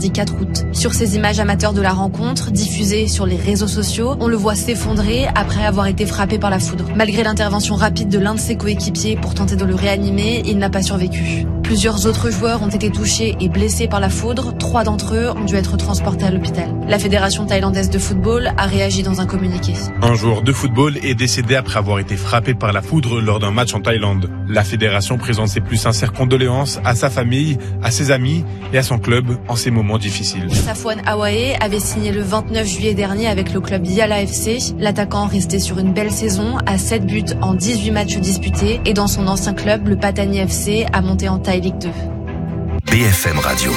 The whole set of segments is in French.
mardi 4 août. Sur ces images amateurs de la rencontre, diffusées sur les réseaux sociaux, on le voit s'effondrer après avoir été frappé par la foudre. Malgré l'intervention rapide de l'un de ses coéquipiers pour tenter de le réanimer, il n'a pas survécu. Plusieurs autres joueurs ont été touchés et blessés par la foudre. 3 d'entre eux ont dû être transportés à l'hôpital. La Fédération thaïlandaise de football a réagi dans un communiqué. Un joueur de football est décédé après avoir été frappé par la foudre lors d'un match en Thaïlande. La fédération présente ses plus sincères condoléances à sa famille, à ses amis et à son club en ces moments difficiles. Safwan Awae avait signé le 29 juillet dernier avec le club Yala FC. L'attaquant resté sur une belle saison à 7 buts en 18 matchs disputés et dans son ancien club, le Patani FC, a monté en Thaï Ligue 2. BFM Radio.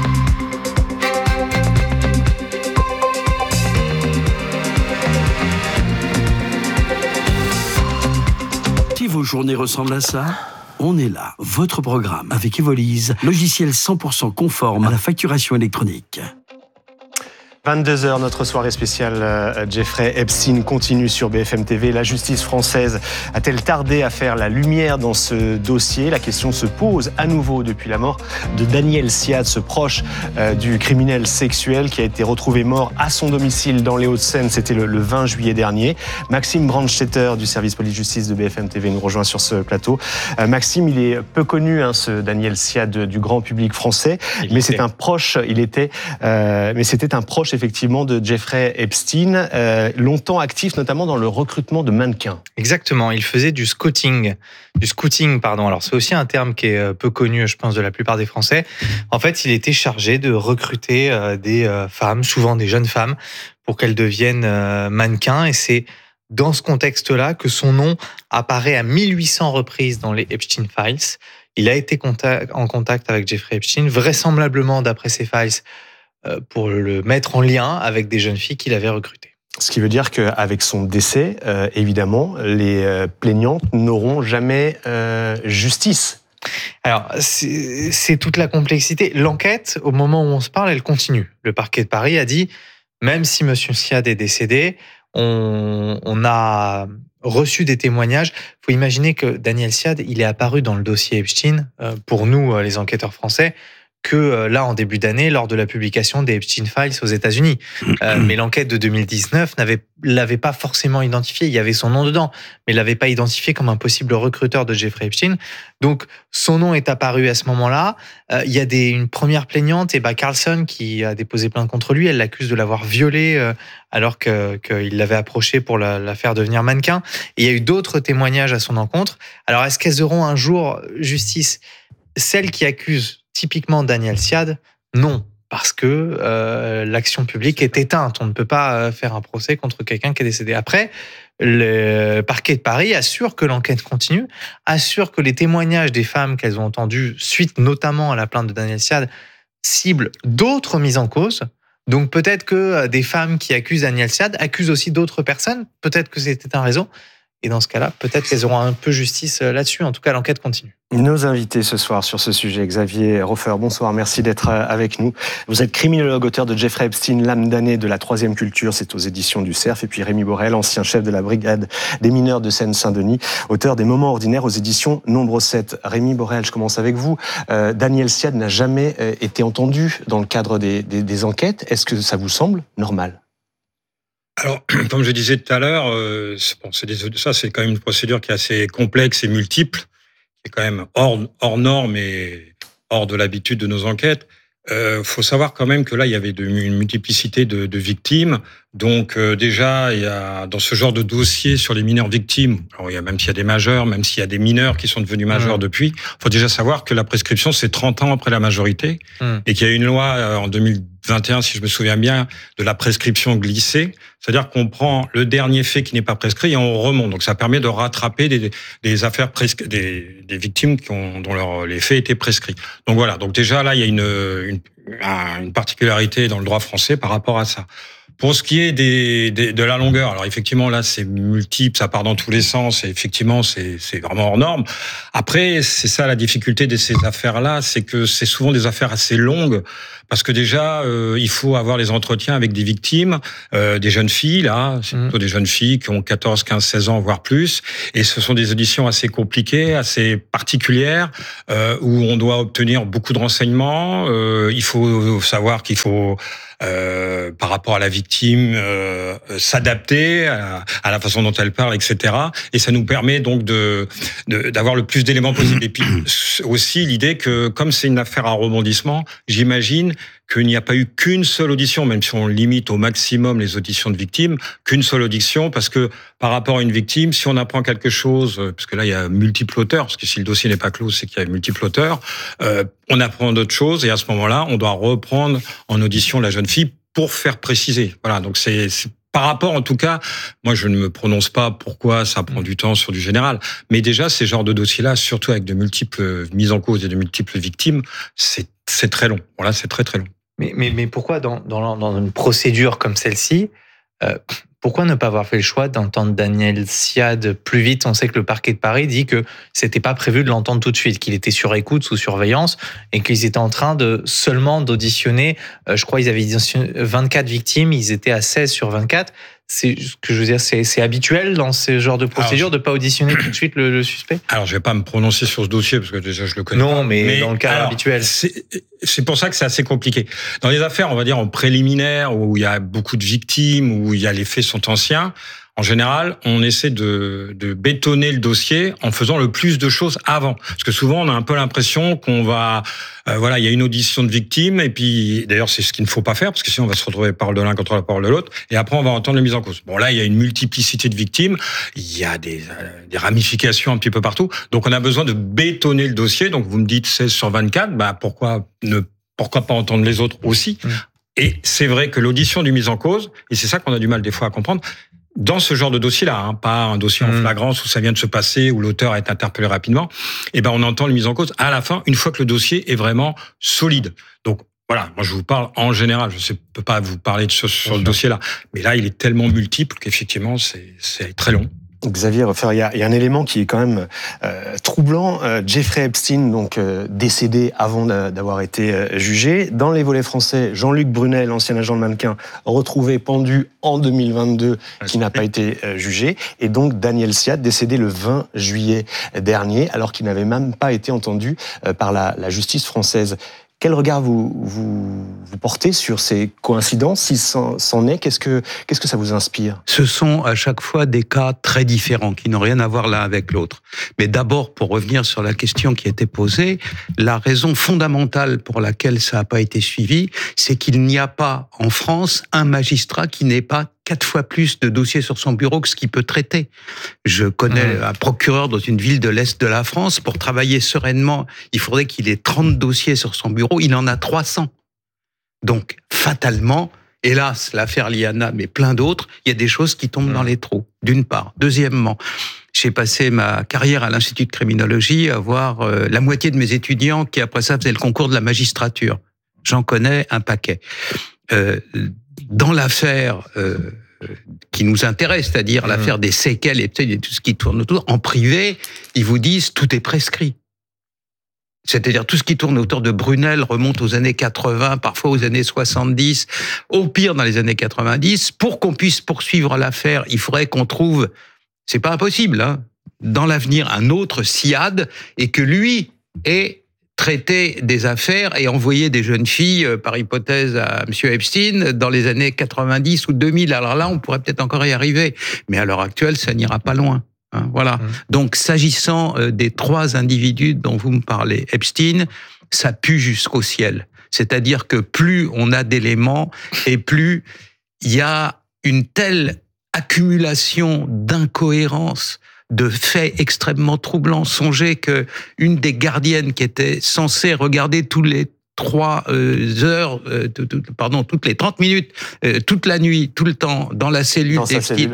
Si vos journées ressemblent à ça, on est là. Votre programme avec Evolise, logiciel 100% conforme à la facturation électronique. 22h, notre soirée spéciale Jeffrey Epstein continue sur BFM TV. La justice française a-t-elle tardé à faire la lumière dans ce dossier ? La question se pose à nouveau depuis la mort de Daniel Siad, ce proche du criminel sexuel qui a été retrouvé mort à son domicile dans les Hauts-de-Seine. C'était le 20 juillet dernier. Maxime Brandstetter du service police-justice de BFM TV nous rejoint sur ce plateau. Maxime, il est peu connu, ce Daniel Siad du grand public français, mais c'était un proche effectivement de Jeffrey Epstein, longtemps actif notamment dans le recrutement de mannequins. Exactement, il faisait du scouting. Alors c'est aussi un terme qui est peu connu, je pense, de la plupart des Français. En fait, il était chargé de recruter des femmes, souvent des jeunes femmes, pour qu'elles deviennent mannequins. Et c'est dans ce contexte-là que son nom apparaît à 1800 reprises dans les Epstein Files. Il a été en contact avec Jeffrey Epstein, vraisemblablement, d'après ces files, pour le mettre en lien avec des jeunes filles qu'il avait recrutées. Ce qui veut dire qu'avec son décès, évidemment, les plaignantes n'auront jamais justice. Alors, c'est toute la complexité. L'enquête, au moment où on se parle, elle continue. Le parquet de Paris a dit, même si M. Siad est décédé, on a reçu des témoignages. Il faut imaginer que Daniel Siad, il est apparu dans le dossier Epstein, pour nous, les enquêteurs français, que là, en début d'année, lors de la publication des Epstein Files aux États-Unis. Mais l'enquête de 2019 l'avait pas forcément identifié. Il y avait son nom dedans, mais l'avait pas identifié comme un possible recruteur de Jeffrey Epstein. Donc, son nom est apparu à ce moment-là. Il y a une première plaignante, Eva Carlson, qui a déposé plainte contre lui. Elle l'accuse de l'avoir violée alors qu'il l'avait approchée pour la faire devenir mannequin. Et il y a eu d'autres témoignages à son encontre. Alors, est-ce qu'elles auront un jour justice ? Celles qui accusent typiquement Daniel Siad, non, parce que l'action publique est éteinte. On ne peut pas faire un procès contre quelqu'un qui est décédé. Après, le parquet de Paris assure que l'enquête continue, assure que les témoignages des femmes qu'elles ont entendues, suite notamment à la plainte de Daniel Siad, ciblent d'autres mises en cause. Donc peut-être que des femmes qui accusent Daniel Siad accusent aussi d'autres personnes. Peut-être que c'était un réseau. Et dans ce cas-là, peut-être qu'elles auront un peu justice là-dessus. En tout cas, l'enquête continue. Nos invités ce soir sur ce sujet, Xavier Roffer, bonsoir, merci d'être avec nous. Vous êtes criminologue, auteur de Jeffrey Epstein, l'âme damnée de la troisième culture, c'est aux éditions du Cerf. Et puis Rémi Borel, ancien chef de la brigade des mineurs de Seine-Saint-Denis, auteur des Moments ordinaires aux éditions Nombre 7. Rémi Borel, je commence avec vous. Daniel Siad n'a jamais été entendu dans le cadre des enquêtes. Est-ce que ça vous semble normal ? Alors, comme je disais tout à l'heure, ça c'est quand même une procédure qui est assez complexe et multiple, qui est quand même hors norme et hors de l'habitude de nos enquêtes. Faut savoir quand même que là, il y avait une multiplicité de victimes. Donc déjà, il y a dans ce genre de dossier sur les mineurs victimes, alors même s'il y a des majeurs, même s'il y a des mineurs qui sont devenus majeurs depuis, faut déjà savoir que la prescription, c'est 30 ans après la majorité, et qu'il y a une loi en 2021, si je me souviens bien, de la prescription glissée. C'est-à-dire qu'on prend le dernier fait qui n'est pas prescrit et on remonte. Donc ça permet de rattraper des affaires des victimes dont les faits étaient prescrits. Donc voilà. Donc déjà là, il y a une particularité dans le droit français par rapport à ça. Pour ce qui est de la longueur, alors effectivement là c'est multiple, ça part dans tous les sens et effectivement c'est vraiment hors norme. Après c'est ça la difficulté de ces affaires-là, c'est que c'est souvent des affaires assez longues parce que déjà il faut avoir les entretiens avec des victimes, des jeunes filles là, c'est plutôt des jeunes filles qui ont 14, 15, 16 ans voire plus, et ce sont des auditions assez compliquées, assez particulières où on doit obtenir beaucoup de renseignements. Il faut savoir qu'il faut par rapport à la victime, s'adapter à la façon dont elle parle, etc. Et ça nous permet donc d'avoir le plus d'éléments possible. Et puis aussi l'idée que comme c'est une affaire à rebondissement, j'imagine qu'il n'y a pas eu qu'une seule audition, même si on limite au maximum les auditions de victimes, qu'une seule audition, parce que par rapport à une victime, si on apprend quelque chose, parce que là il y a multiples auteurs, parce que si le dossier n'est pas clos, c'est qu'il y a multiples auteurs, on apprend d'autres choses et à ce moment-là, on doit reprendre en audition la jeune fille pour faire préciser. Voilà, donc c'est par rapport, en tout cas, moi je ne me prononce pas pourquoi ça prend du temps sur du général, mais déjà ces genres de dossiers-là, surtout avec de multiples mises en cause et de multiples victimes, c'est très long. Voilà, c'est très très long. Mais pourquoi dans une procédure comme celle-ci, pourquoi ne pas avoir fait le choix d'entendre Daniel Siad plus vite? On sait que le parquet de Paris dit que c'était pas prévu de l'entendre tout de suite, qu'il était sur écoute, sous surveillance, et qu'ils étaient en train seulement d'auditionner. Je crois qu'ils avaient auditionné 24 victimes, ils étaient à 16 sur 24. C'est ce que je veux dire, c'est habituel dans ce genre de procédure de pas auditionner tout de suite le suspect? Alors, je vais pas me prononcer sur ce dossier parce que déjà je le connais. Non, mais dans le cas habituel. C'est pour ça que c'est assez compliqué. Dans les affaires, on va dire en préliminaire, où il y a beaucoup de victimes, où il y a les faits sont anciens, en général, on essaie de bétonner le dossier en faisant le plus de choses avant. Parce que souvent, on a un peu l'impression qu'on va... voilà, il y a une audition de victime, et puis, d'ailleurs, c'est ce qu'il ne faut pas faire, parce que sinon, on va se retrouver parole de l'un contre la parole de l'autre, et après, on va entendre la mise en cause. Bon, là, il y a une multiplicité de victimes, il y a des ramifications un petit peu partout, donc on a besoin de bétonner le dossier. Donc, vous me dites 16 sur 24, bah, pourquoi pas entendre les autres aussi? Et c'est vrai que l'audition du mise en cause, et c'est ça qu'on a du mal des fois à comprendre, dans ce genre de dossier-là, pas un dossier en flagrance où ça vient de se passer, où l'auteur a été interpellé rapidement, et ben on entend le mise en cause à la fin, une fois que le dossier est vraiment solide. Donc voilà, moi je vous parle en général, je ne peux pas vous parler sur le dossier-là, mais là il est tellement multiple qu'effectivement c'est très long. Xavier, il y a un élément qui est quand même troublant. Jeffrey Epstein, donc décédé avant d'avoir été jugé. Dans les volets français, Jean-Luc Brunet, l'ancien agent de mannequin, retrouvé pendu en 2022, qui n'a pas été jugé. Et donc Daniel Siad, décédé le 20 juillet dernier, alors qu'il n'avait même pas été entendu par la justice française. Quel regard vous portez sur ces coïncidences? Si c'en est, qu'est-ce que ça vous inspire? Ce sont à chaque fois des cas très différents, qui n'ont rien à voir l'un avec l'autre. Mais d'abord, pour revenir sur la question qui était posée, la raison fondamentale pour laquelle ça n'a pas été suivi, c'est qu'il n'y a pas en France un magistrat qui n'ait pas 4 fois plus de dossiers sur son bureau que ce qu'il peut traiter. Je connais un procureur dans une ville de l'Est de la France. Pour travailler sereinement, il faudrait qu'il ait 30 dossiers sur son bureau. Il en a 300. Donc, fatalement, hélas, l'affaire Liana, mais plein d'autres, il y a des choses qui tombent dans les trous, d'une part. Deuxièmement, j'ai passé ma carrière à l'Institut de criminologie à voir la moitié de mes étudiants qui, après ça, faisaient le concours de la magistrature. J'en connais un paquet. Dans l'affaire qui nous intéresse, c'est-à-dire l'affaire des séquelles et tout ce qui tourne autour, en privé, ils vous disent tout est prescrit. C'est-à-dire tout ce qui tourne autour de Brunel remonte aux années 80, parfois aux années 70, au pire dans les années 90. Pour qu'on puisse poursuivre l'affaire, il faudrait qu'on trouve, c'est pas impossible, dans l'avenir, un autre Siad, et que lui ait traiter des affaires et envoyer des jeunes filles, par hypothèse, à M. Epstein dans les années 90 ou 2000. Alors là, on pourrait peut-être encore y arriver. Mais à l'heure actuelle, ça n'ira pas loin. Voilà. Donc, s'agissant des 3 individus dont vous me parlez, Epstein, ça pue jusqu'au ciel. C'est-à-dire que plus on a d'éléments et plus il y a une telle accumulation d'incohérences, de faits extrêmement troublants. Songez que une des gardiennes qui était censée regarder tous les 3 heures, toutes les 30 minutes, toute la nuit, tout le temps, dans la cellule d'Epstein,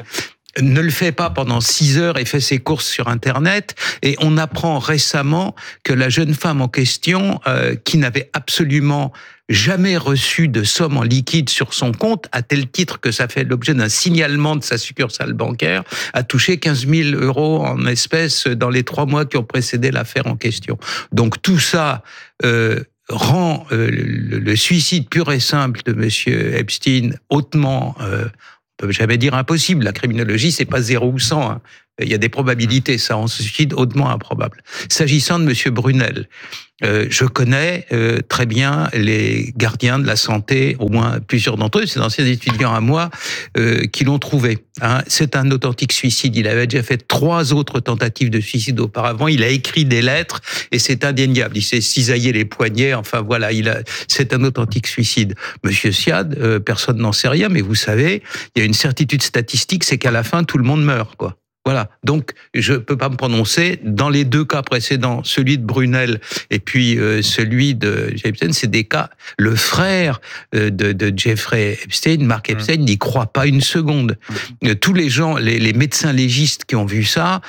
ne le fait pas pendant 6 heures et fait ses courses sur Internet. Et on apprend récemment que la jeune femme en question, qui n'avait absolument jamais reçu de somme en liquide sur son compte, à tel titre que ça fait l'objet d'un signalement de sa succursale bancaire, a touché 15 000 € en espèces dans les 3 mois qui ont précédé l'affaire en question. Donc tout ça rend le suicide pur et simple de monsieur Epstein hautement... on peut jamais dire impossible. La criminologie, c'est pas 0 ou 100. Hein. Il y a des probabilités. Ça rend ce suicide hautement improbable. S'agissant de monsieur Brunel, je connais très bien les gardiens de la santé, au moins plusieurs d'entre eux, c'est d'anciens étudiants à moi, qui l'ont trouvé. Hein. C'est un authentique suicide. Il avait déjà fait 3 autres tentatives de suicide auparavant. Il a écrit des lettres et c'est indéniable. Il s'est cisaillé les poignets. Enfin voilà, c'est un authentique suicide. Monsieur Siad, personne n'en sait rien, mais vous savez, il y a une certitude statistique, c'est qu'à la fin, tout le monde meurt, quoi. Voilà. Donc, je peux pas me prononcer. Dans les 2 cas précédents, celui de Brunel et puis celui de Epstein, c'est des cas. Le frère de Jeffrey Epstein, Mark Epstein, n'y croit pas une seconde. Tous les gens, les médecins légistes qui ont vu ça,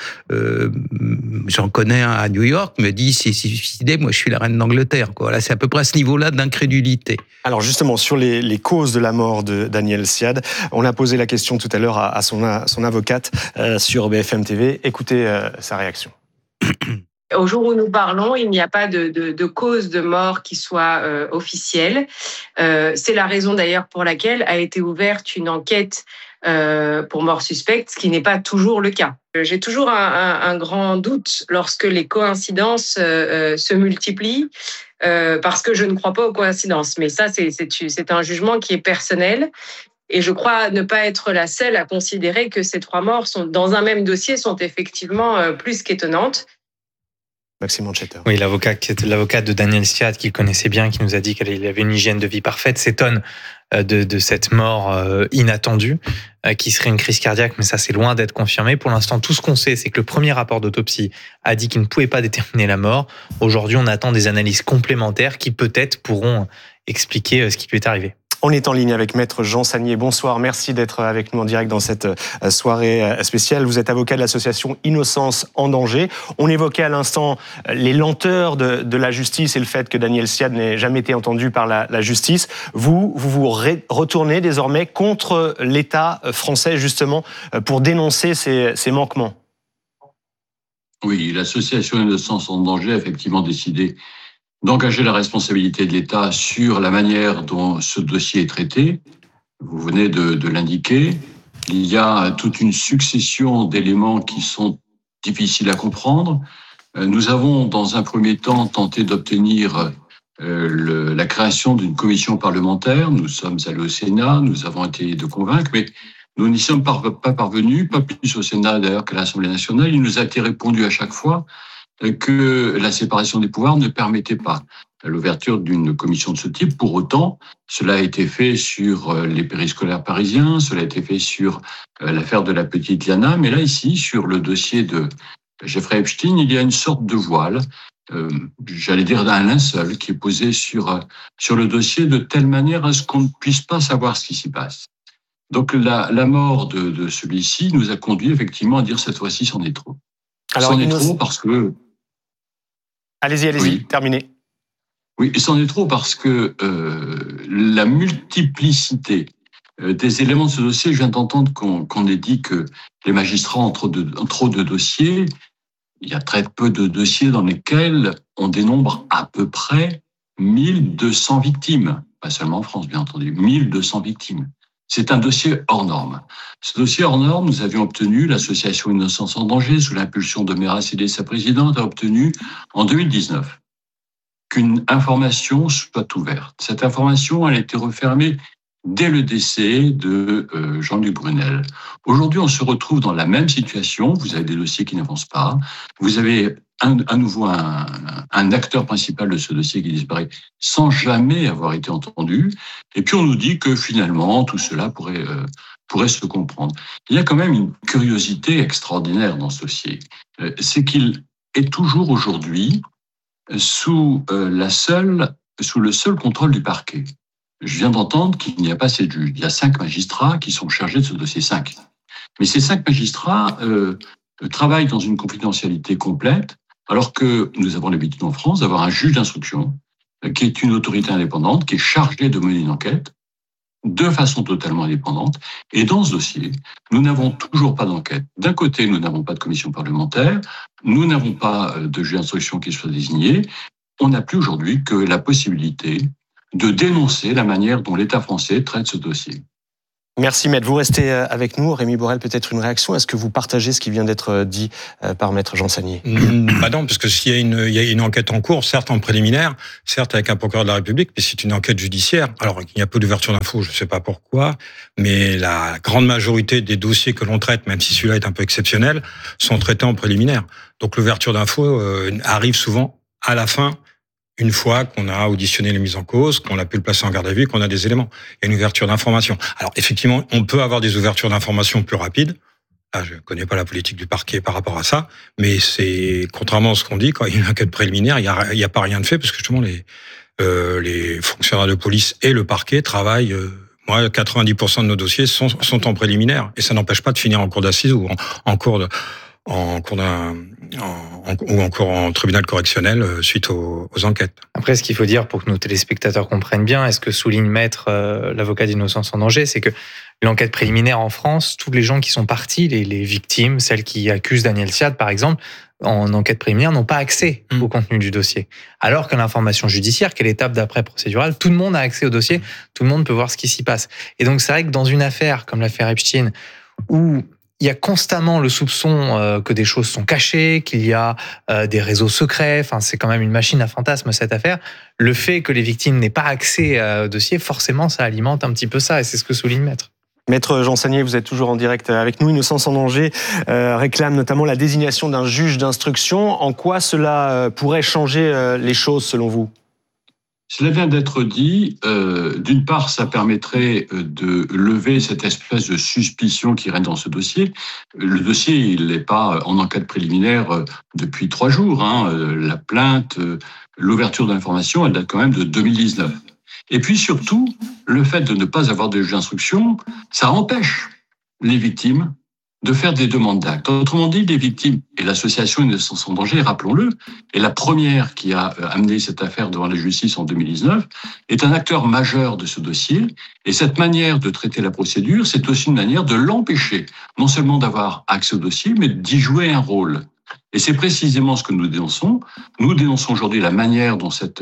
j'en connais un à New York, me dit s'il s'est suicidé, moi je suis la reine d'Angleterre. Quoi. Là, c'est à peu près à ce niveau-là d'incrédulité. Alors justement, sur les causes de la mort de Daniel Siad, on a posé la question tout à l'heure à son avocate sur BFM TV. Écoutez sa réaction. Au jour où nous parlons, il n'y a pas de cause de mort qui soit officielle. C'est la raison d'ailleurs pour laquelle a été ouverte une enquête pour mort suspecte, ce qui n'est pas toujours le cas. J'ai toujours un grand doute lorsque les coïncidences se multiplient, parce que je ne crois pas aux coïncidences. Mais ça, c'est un jugement qui est personnel. Et je crois ne pas être la seule à considérer que ces 3 morts sont, dans un même dossier, sont effectivement plus qu'étonnantes. Maxime Ancheter. Oui, l'avocate de Daniel Siad, qu'il connaissait bien, qui nous a dit qu'il avait une hygiène de vie parfaite, s'étonne de cette mort inattendue, qui serait une crise cardiaque, mais ça, c'est loin d'être confirmé. Pour l'instant, tout ce qu'on sait, c'est que le premier rapport d'autopsie a dit qu'il ne pouvait pas déterminer la mort. Aujourd'hui, on attend des analyses complémentaires qui, peut-être, pourront expliquer ce qui lui est arrivé. On est en ligne avec Maître Jean Sagnier. Bonsoir, merci d'être avec nous en direct dans cette soirée spéciale. Vous êtes avocat de l'association Innocence en danger. On évoquait à l'instant les lenteurs de la justice et le fait que Daniel Siad n'ait jamais été entendu par la justice. Vous retournez désormais contre l'État français justement pour dénoncer ces manquements. Oui, l'association Innocence en danger a effectivement décidé d'engager la responsabilité de l'État sur la manière dont ce dossier est traité. Vous venez de l'indiquer. Il y a toute une succession d'éléments qui sont difficiles à comprendre. Nous avons, dans un premier temps, tenté d'obtenir la création d'une commission parlementaire. Nous sommes allés au Sénat, nous avons essayé de convaincre, mais nous n'y sommes pas parvenus, pas plus au Sénat d'ailleurs qu'à l'Assemblée nationale. Il nous a été répondu à chaque fois que la séparation des pouvoirs ne permettait pas l'ouverture d'une commission de ce type. Pour autant, cela a été fait sur les périscolaires parisiens, cela a été fait sur l'affaire de la petite Liana, mais là, ici, sur le dossier de Jeffrey Epstein, il y a une sorte de voile, j'allais dire d'un linceul, qui est posé sur le dossier de telle manière à ce qu'on ne puisse pas savoir ce qui s'y passe. Donc la mort de celui-ci nous a conduit effectivement à dire cette fois-ci, c'en est trop. Alors, c'en est trop parce que... Allez-y, oui. Terminez. Oui, c'en est trop parce que la multiplicité des éléments de ce dossier, je viens d'entendre qu'on ait dit que les magistrats ont trop de dossiers. Il y a très peu de dossiers dans lesquels on dénombre à peu près 1200 victimes. Pas seulement en France, bien entendu, 1200 victimes. C'est un dossier hors norme. Ce dossier hors norme, nous avions obtenu, l'association Innocence en danger, sous l'impulsion de Mera Célé, sa présidente, a obtenu en 2019 qu'une information soit ouverte. Cette information, elle a été refermée dès le décès de Jean-Luc Brunel. Aujourd'hui, on se retrouve dans la même situation. Vous avez des dossiers qui n'avancent pas. Vous avez à nouveau un acteur principal de ce dossier qui disparaît sans jamais avoir été entendu. Et puis on nous dit que finalement, tout cela pourrait se comprendre. Il y a quand même une curiosité extraordinaire dans ce dossier. C'est qu'il est toujours aujourd'hui sous le seul contrôle du parquet. Je viens d'entendre qu'il n'y a pas assez de juges. Il y a 5 magistrats qui sont chargés de ce dossier, 5. Mais ces 5 magistrats travaillent dans une confidentialité complète, alors que nous avons l'habitude en France d'avoir un juge d'instruction qui est une autorité indépendante, qui est chargée de mener une enquête de façon totalement indépendante. Et dans ce dossier, nous n'avons toujours pas d'enquête. D'un côté, nous n'avons pas de commission parlementaire, nous n'avons pas de juge d'instruction qui soit désigné. On n'a plus aujourd'hui que la possibilité de dénoncer la manière dont l'État français traite ce dossier. Merci Maître. Vous restez avec nous. Rémi Borel, peut-être une réaction. Est-ce que vous partagez ce qui vient d'être dit par Maître Jean Sagnier ? Bah non, parce que s'il y a une enquête en cours, certes en préliminaire, certes avec un procureur de la République, mais c'est une enquête judiciaire. Alors, il y a peu d'ouverture d'infos, je ne sais pas pourquoi, mais la grande majorité des dossiers que l'on traite, même si celui-là est un peu exceptionnel, sont traités en préliminaire. Donc l'ouverture d'infos arrive souvent à la fin, une fois qu'on a auditionné les mises en cause, qu'on a pu le placer en garde à vue, qu'on a des éléments. Il y a une ouverture d'information. Alors, effectivement, on peut avoir des ouvertures d'information plus rapides. Là, je connais pas la politique du parquet par rapport à ça, mais c'est, contrairement à ce qu'on dit, quand il y a une enquête préliminaire, il y a pas rien de fait, parce que justement, les fonctionnaires de police et le parquet travaillent, 90% de nos dossiers sont en préliminaire. Et ça n'empêche pas de finir en cour d'assises ou en cours en tribunal correctionnel suite aux enquêtes. Après, ce qu'il faut dire pour que nos téléspectateurs comprennent bien, est-ce que souligne Maître l'avocat d'innocence en danger, c'est que l'enquête préliminaire en France, tous les gens qui sont partis, les victimes, celles qui accusent Daniel Siad par exemple, en enquête préliminaire, n'ont pas accès au contenu du dossier. Alors qu'à l'information judiciaire, qui est l'étape d'après procédurale, tout le monde a accès au dossier, tout le monde peut voir ce qui s'y passe. Et donc c'est vrai que dans une affaire comme l'affaire Epstein, où il y a constamment le soupçon que des choses sont cachées, qu'il y a des réseaux secrets. Enfin, c'est quand même une machine à fantasmes, cette affaire. Le fait que les victimes n'aient pas accès au dossier, forcément, ça alimente un petit peu ça. Et c'est ce que souligne Maître. Maître Jean Sagnier, vous êtes toujours en direct avec nous. Innocence en danger réclame notamment la désignation d'un juge d'instruction. En quoi cela pourrait changer les choses, selon vous ? Cela vient d'être dit. D'une part, ça permettrait de lever cette espèce de suspicion qui règne dans ce dossier. Le dossier, il n'est pas en enquête préliminaire depuis 3 jours. La plainte, l'ouverture d'information, elle date quand même de 2019. Et puis surtout, le fait de ne pas avoir de juge d'instruction, ça empêche les victimes de faire des demandes d'actes. Autrement dit, les victimes et l'association Innocence en danger, rappelons-le, est la première qui a amené cette affaire devant la justice en 2019, est un acteur majeur de ce dossier. Et cette manière de traiter la procédure, c'est aussi une manière de l'empêcher, non seulement d'avoir accès au dossier, mais d'y jouer un rôle. Et c'est précisément ce que nous dénonçons. Nous dénonçons aujourd'hui la manière dont cette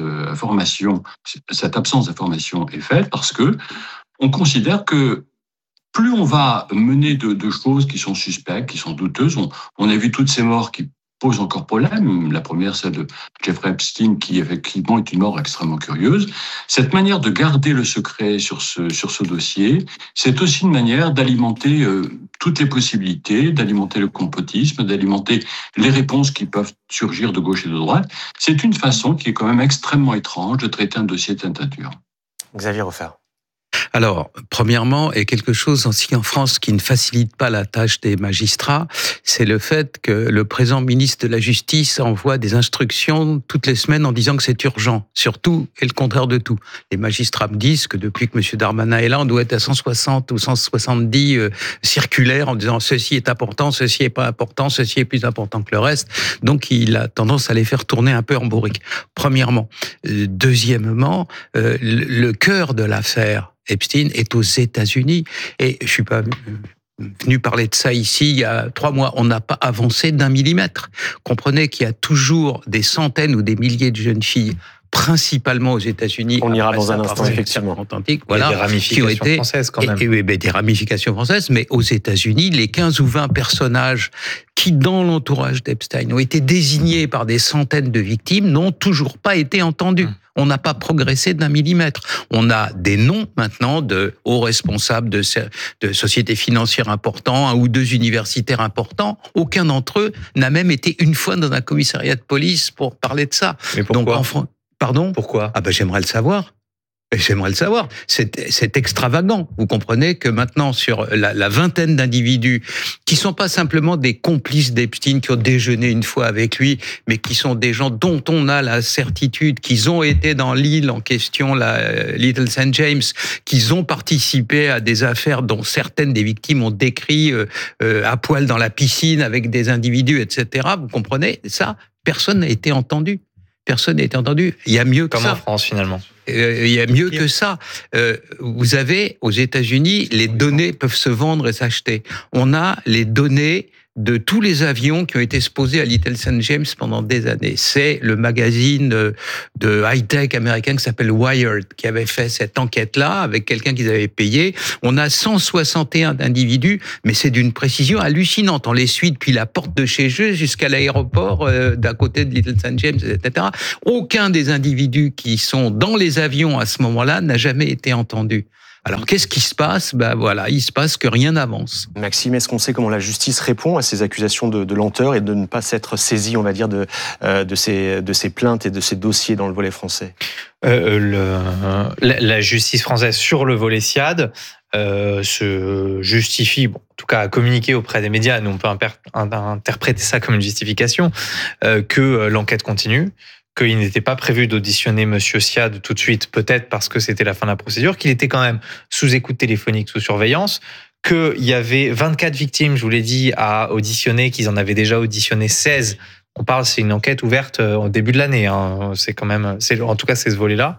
absence d'information est faite, parce que on considère que plus on va mener de choses qui sont suspectes, qui sont douteuses, on a vu toutes ces morts qui posent encore problème. La première, celle de Jeffrey Epstein, qui effectivement est une mort extrêmement curieuse. Cette manière de garder le secret sur ce dossier, c'est aussi une manière d'alimenter toutes les possibilités, d'alimenter le complotisme, d'alimenter les réponses qui peuvent surgir de gauche et de droite. C'est une façon qui est quand même extrêmement étrange de traiter un dossier de cette nature. Xavier Offert. Alors, premièrement, et quelque chose aussi en France qui ne facilite pas la tâche des magistrats, c'est le fait que le présent ministre de la Justice envoie des instructions toutes les semaines en disant que c'est urgent, sur tout et le contraire de tout. Les magistrats me disent que depuis que M. Darmanin est là, on doit être à 160 ou 170 circulaires en disant ceci est important, ceci est pas important, ceci est plus important que le reste. Donc, il a tendance à les faire tourner un peu en bourrique. Premièrement. Deuxièmement, le cœur de l'affaire Epstein est aux États-Unis et je suis pas venu parler de ça ici il y a 3 mois. On n'a pas avancé d'1 millimètre. Comprenez qu'il y a toujours des centaines ou des milliers de jeunes filles, principalement aux États-Unis. On ira dans un instant, effectivement. Voilà, des ramifications françaises quand même. Des ramifications françaises, mais aux États-Unis, les 15 ou 20 personnages qui, dans l'entourage d'Epstein, ont été désignés par des centaines de victimes, n'ont toujours pas été entendus. On n'a pas progressé d'1 millimètre. On a des noms maintenant de hauts responsables de sociétés financières importants, 1 ou 2 universitaires importants. Aucun d'entre eux n'a même été une fois dans un commissariat de police pour parler de ça. Mais pourquoi ? Donc, pardon ? Pourquoi ? J'aimerais le savoir. J'aimerais le savoir. C'est extravagant. Vous comprenez que maintenant, sur la vingtaine d'individus qui sont pas simplement des complices d'Epstein qui ont déjeuné une fois avec lui, mais qui sont des gens dont on a la certitude qu'ils ont été dans l'île en question, la Little St. James, qu'ils ont participé à des affaires dont certaines des victimes ont décrit à poil dans la piscine avec des individus, etc. Vous comprenez ça? Personne n'a été entendu. Personne n'a été entendu. Il y a mieux que ça. Comme en France, finalement. Il y a mieux que ça. Vous avez, aux États-Unis, les données peuvent se vendre et s'acheter. On a les données de tous les avions qui ont été exposés à Little St. James pendant des années. C'est le magazine de high-tech américain qui s'appelle Wired qui avait fait cette enquête-là avec quelqu'un qu'ils avaient payé. On a 161 individus, mais c'est d'une précision hallucinante. On les suit depuis la porte de chez eux jusqu'à l'aéroport d'à côté de Little St. James, etc. Aucun des individus qui sont dans les avions à ce moment-là n'a jamais été entendu. Alors, qu'est-ce qui se passe? Voilà, il se passe que rien n'avance. Maxime, est-ce qu'on sait comment la justice répond à ces accusations de lenteur et de ne pas s'être saisie, on va dire, de ces plaintes et de ces dossiers dans le volet français? La justice française sur le volet SIAD se justifie, en tout cas à communiquer auprès des médias, nous on peut interpréter ça comme une justification, que l'enquête continue, qu'il n'était pas prévu d'auditionner Monsieur Siad tout de suite, peut-être parce que c'était la fin de la procédure, qu'il était quand même sous écoute téléphonique, sous surveillance, qu'il y avait 24 victimes, je vous l'ai dit, à auditionner, qu'ils en avaient déjà auditionné 16. C'est une enquête ouverte au début de l'année. C'est quand même, en tout cas, c'est ce volet-là.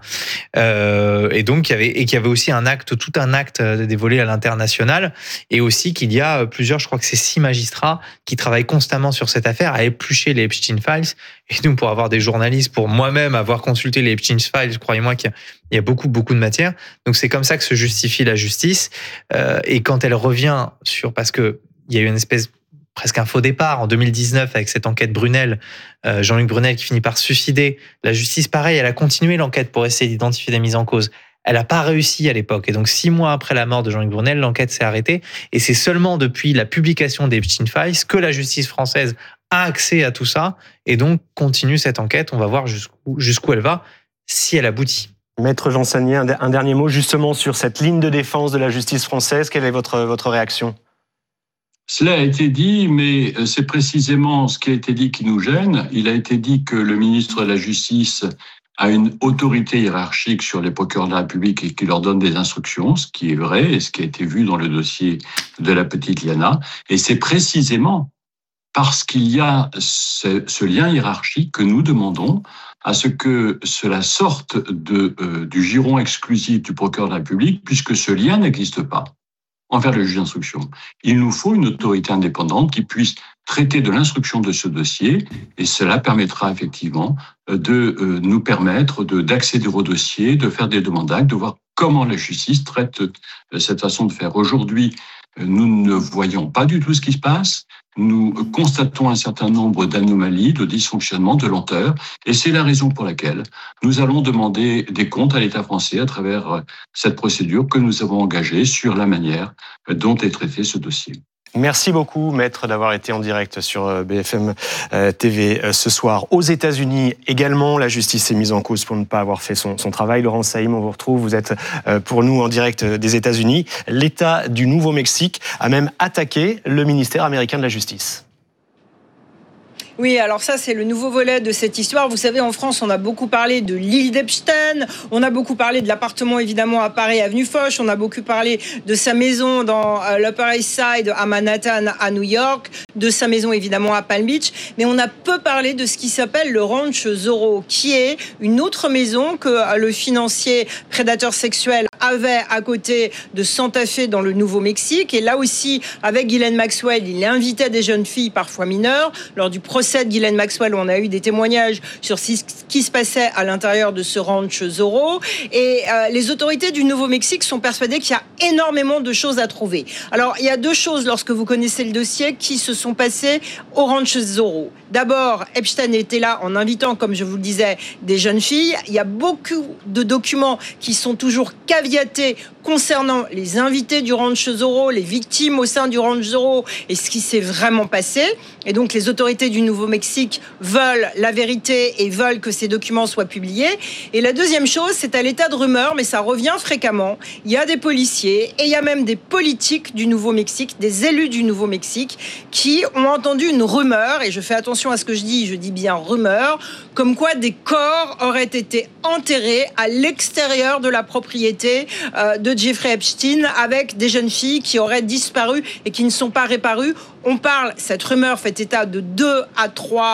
Et donc, qu'il y avait aussi tout un acte dévolé à l'international, et aussi qu'il y a je crois que c'est 6 magistrats qui travaillent constamment sur cette affaire à éplucher les Epstein Files. Et nous, pour avoir des journalistes, pour moi-même avoir consulté les Epstein Files, croyez-moi qu'il y a beaucoup de matière. Donc, c'est comme ça que se justifie la justice. Et quand elle revient parce que il y a eu une espèce presque un faux départ en 2019 avec cette enquête Brunel, Jean-Luc Brunel qui finit par se suicider. La justice, pareil, elle a continué l'enquête pour essayer d'identifier des mises en cause. Elle n'a pas réussi à l'époque. Et donc, 6 mois après la mort de Jean-Luc Brunel, l'enquête s'est arrêtée. Et c'est seulement depuis la publication des Epstein Files que la justice française a accès à tout ça et donc continue cette enquête. On va voir jusqu'où elle va, si elle aboutit. Maître Jean Sagnier, un dernier mot justement sur cette ligne de défense de la justice française. Quelle est votre réaction ? Cela a été dit, mais c'est précisément ce qui a été dit qui nous gêne. Il a été dit que le ministre de la Justice a une autorité hiérarchique sur les procureurs de la République et qui leur donne des instructions, ce qui est vrai et ce qui a été vu dans le dossier de la petite Liana. Et c'est précisément parce qu'il y a ce lien hiérarchique que nous demandons à ce que cela sorte du giron exclusif du procureur de la République, puisque ce lien n'existe pas envers le juge d'instruction. Il nous faut une autorité indépendante qui puisse traiter de l'instruction de ce dossier, et cela permettra effectivement de nous permettre d'accéder au dossier, de faire des demandes d'actes, de voir comment la justice traite cette façon de faire. Aujourd'hui, nous ne voyons pas du tout ce qui se passe. Nous constatons un certain nombre d'anomalies, de dysfonctionnements, de lenteurs, et c'est la raison pour laquelle nous allons demander des comptes à l'État français à travers cette procédure que nous avons engagée sur la manière dont est traité ce dossier. Merci beaucoup, Maître, d'avoir été en direct sur BFM TV ce soir. Aux États-Unis également, la justice s'est mise en cause pour ne pas avoir fait son travail. Laurent Saïm, on vous retrouve. Vous êtes pour nous en direct des États-Unis. L'État du Nouveau-Mexique a même attaqué le ministère américain de la Justice. Oui, alors ça, c'est le nouveau volet de cette histoire. Vous savez, en France, on a beaucoup parlé de l'île d'Epstein, on a beaucoup parlé de l'appartement, évidemment, à Paris, avenue Foch, on a beaucoup parlé de sa maison dans l'Upper East Side, à Manhattan, à New York, de sa maison, évidemment, à Palm Beach, mais on a peu parlé de ce qui s'appelle le Ranch Zorro, qui est une autre maison que le financier prédateur sexuel avait à côté de Santa Fe, dans le Nouveau-Mexique. Et là aussi, avec Ghislaine Maxwell, il invitait des jeunes filles, parfois mineures, lors du procès de Ghislaine Maxwell, où on a eu des témoignages sur ce qui se passait à l'intérieur de ce Ranch Zorro. Et les autorités du Nouveau-Mexique sont persuadées qu'il y a énormément de choses à trouver. Alors, il y a 2 choses, lorsque vous connaissez le dossier, qui se sont passées au Ranch Zorro. D'abord, Epstein était là en invitant, comme je vous le disais, des jeunes filles. Il y a beaucoup de documents qui sont toujours caveatés concernant les invités du Ranch Zorro, les victimes au sein du Ranch Zorro et ce qui s'est vraiment passé. Et donc les autorités du Nouveau-Mexique veulent la vérité et veulent que ces documents soient publiés. Et la deuxième chose, c'est à l'état de rumeur, mais ça revient fréquemment. Il y a des policiers et il y a même des politiques du Nouveau-Mexique, des élus du Nouveau-Mexique qui ont entendu une rumeur, et je fais attention à ce que je dis bien rumeur, comme quoi des corps auraient été enterrés à l'extérieur de la propriété de Jeffrey Epstein avec des jeunes filles qui auraient disparu et qui ne sont pas réparues. On parle, cette rumeur fait état de 2 à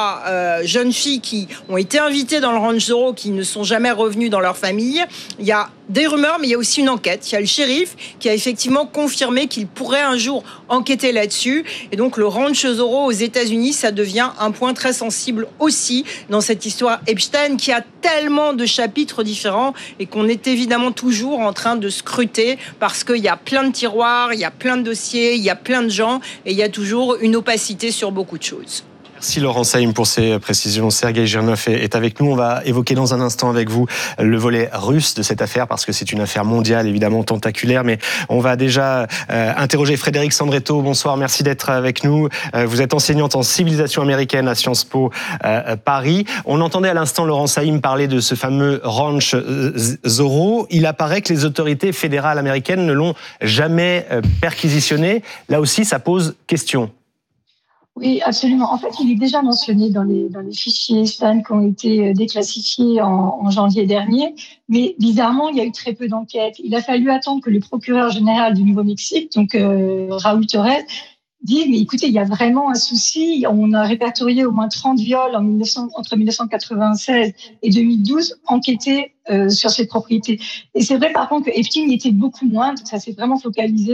3 jeunes filles qui ont été invitées dans le Ranch Zorro, qui ne sont jamais revenues dans leur famille. Il y a des rumeurs, mais il y a aussi une enquête. Il y a le shérif qui a effectivement confirmé qu'il pourrait un jour enquêter là-dessus. Et donc le Ranch Zorro aux États-Unis, ça devient un point très sensible aussi dans cette histoire Epstein qui a tellement de chapitres différents et qu'on est évidemment toujours en train de scruter parce qu'il y a plein de tiroirs, il y a plein de dossiers, il y a plein de gens et il y a toujours une opacité sur beaucoup de choses. Merci Laurent Saïm pour ces précisions. Sergueï Girnov est avec nous. On va évoquer dans un instant avec vous le volet russe de cette affaire parce que c'est une affaire mondiale, évidemment tentaculaire. Mais on va déjà interroger Frédéric Sandretto. Bonsoir, merci d'être avec nous. Vous êtes enseignante en civilisation américaine à Sciences Po Paris. On entendait à l'instant Laurent Saïm parler de ce fameux Ranch Zorro. Il apparaît que les autorités fédérales américaines ne l'ont jamais perquisitionné. Là aussi, ça pose question. Oui, absolument. En fait, il est déjà mentionné dans les fichiers STAN qui ont été déclassifiés en janvier dernier. Mais bizarrement, il y a eu très peu d'enquêtes. Il a fallu attendre que le procureur général du Nouveau-Mexique, donc Raúl Torres, dise mais écoutez, il y a vraiment un souci. On a répertorié au moins 30 viols entre 1996 et 2012 enquêtés sur cette propriété. Et c'est vrai par contre que Epstein y était beaucoup moins. Ça s'est vraiment focalisé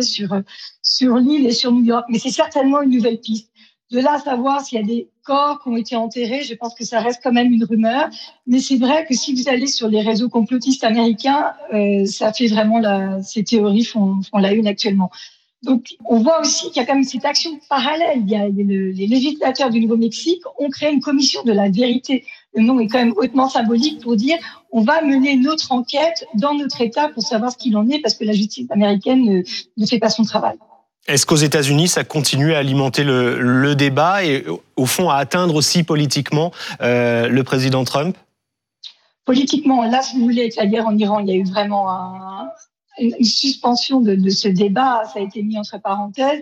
sur l'île et sur New York. Mais c'est certainement une nouvelle piste. De là à savoir s'il y a des corps qui ont été enterrés, je pense que ça reste quand même une rumeur. Mais c'est vrai que si vous allez sur les réseaux complotistes américains, ça fait vraiment ces théories font la une actuellement. Donc, on voit aussi qu'il y a quand même cette action parallèle. Les législateurs du Nouveau-Mexique ont créé une commission de la vérité. Le nom est quand même hautement symbolique pour dire on va mener notre enquête dans notre État pour savoir ce qu'il en est parce que la justice américaine ne fait pas son travail. Est-ce qu'aux États-Unis, ça continue à alimenter le débat et au fond à atteindre aussi politiquement le président Trump ? Politiquement, là, si vous voulez, avec la guerre en Iran, il y a eu vraiment une suspension de ce débat. Ça a été mis entre parenthèses.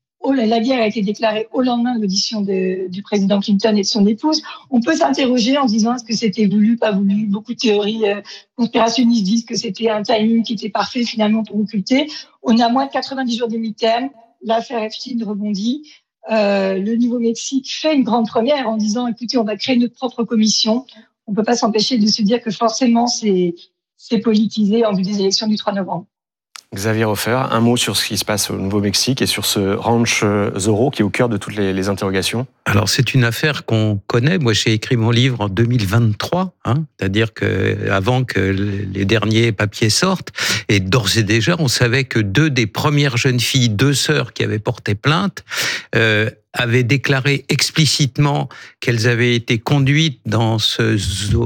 La guerre a été déclarée au lendemain de l'audition du président Clinton et de son épouse. On peut s'interroger en se disant est-ce que c'était voulu, pas voulu. Beaucoup de théories conspirationnistes disent que c'était un timing qui était parfait finalement pour occulter. On a moins de 90 jours des midterms. L'affaire Epstein rebondit. Le Nouveau-Mexique fait une grande première en disant écoutez, on va créer notre propre commission. On peut pas s'empêcher de se dire que forcément c'est politisé en vue des élections du 3 novembre. Xavier Hofer, un mot sur ce qui se passe au Nouveau-Mexique et sur ce Ranch Zorro qui est au cœur de toutes les interrogations. Alors c'est une affaire qu'on connaît. Moi j'ai écrit mon livre en 2023, c'est-à-dire que avant que les derniers papiers sortent. Et d'ores et déjà, on savait que 2 des premières jeunes filles, 2 sœurs qui avaient porté plainte, avaient déclaré explicitement qu'elles avaient été conduites dans ce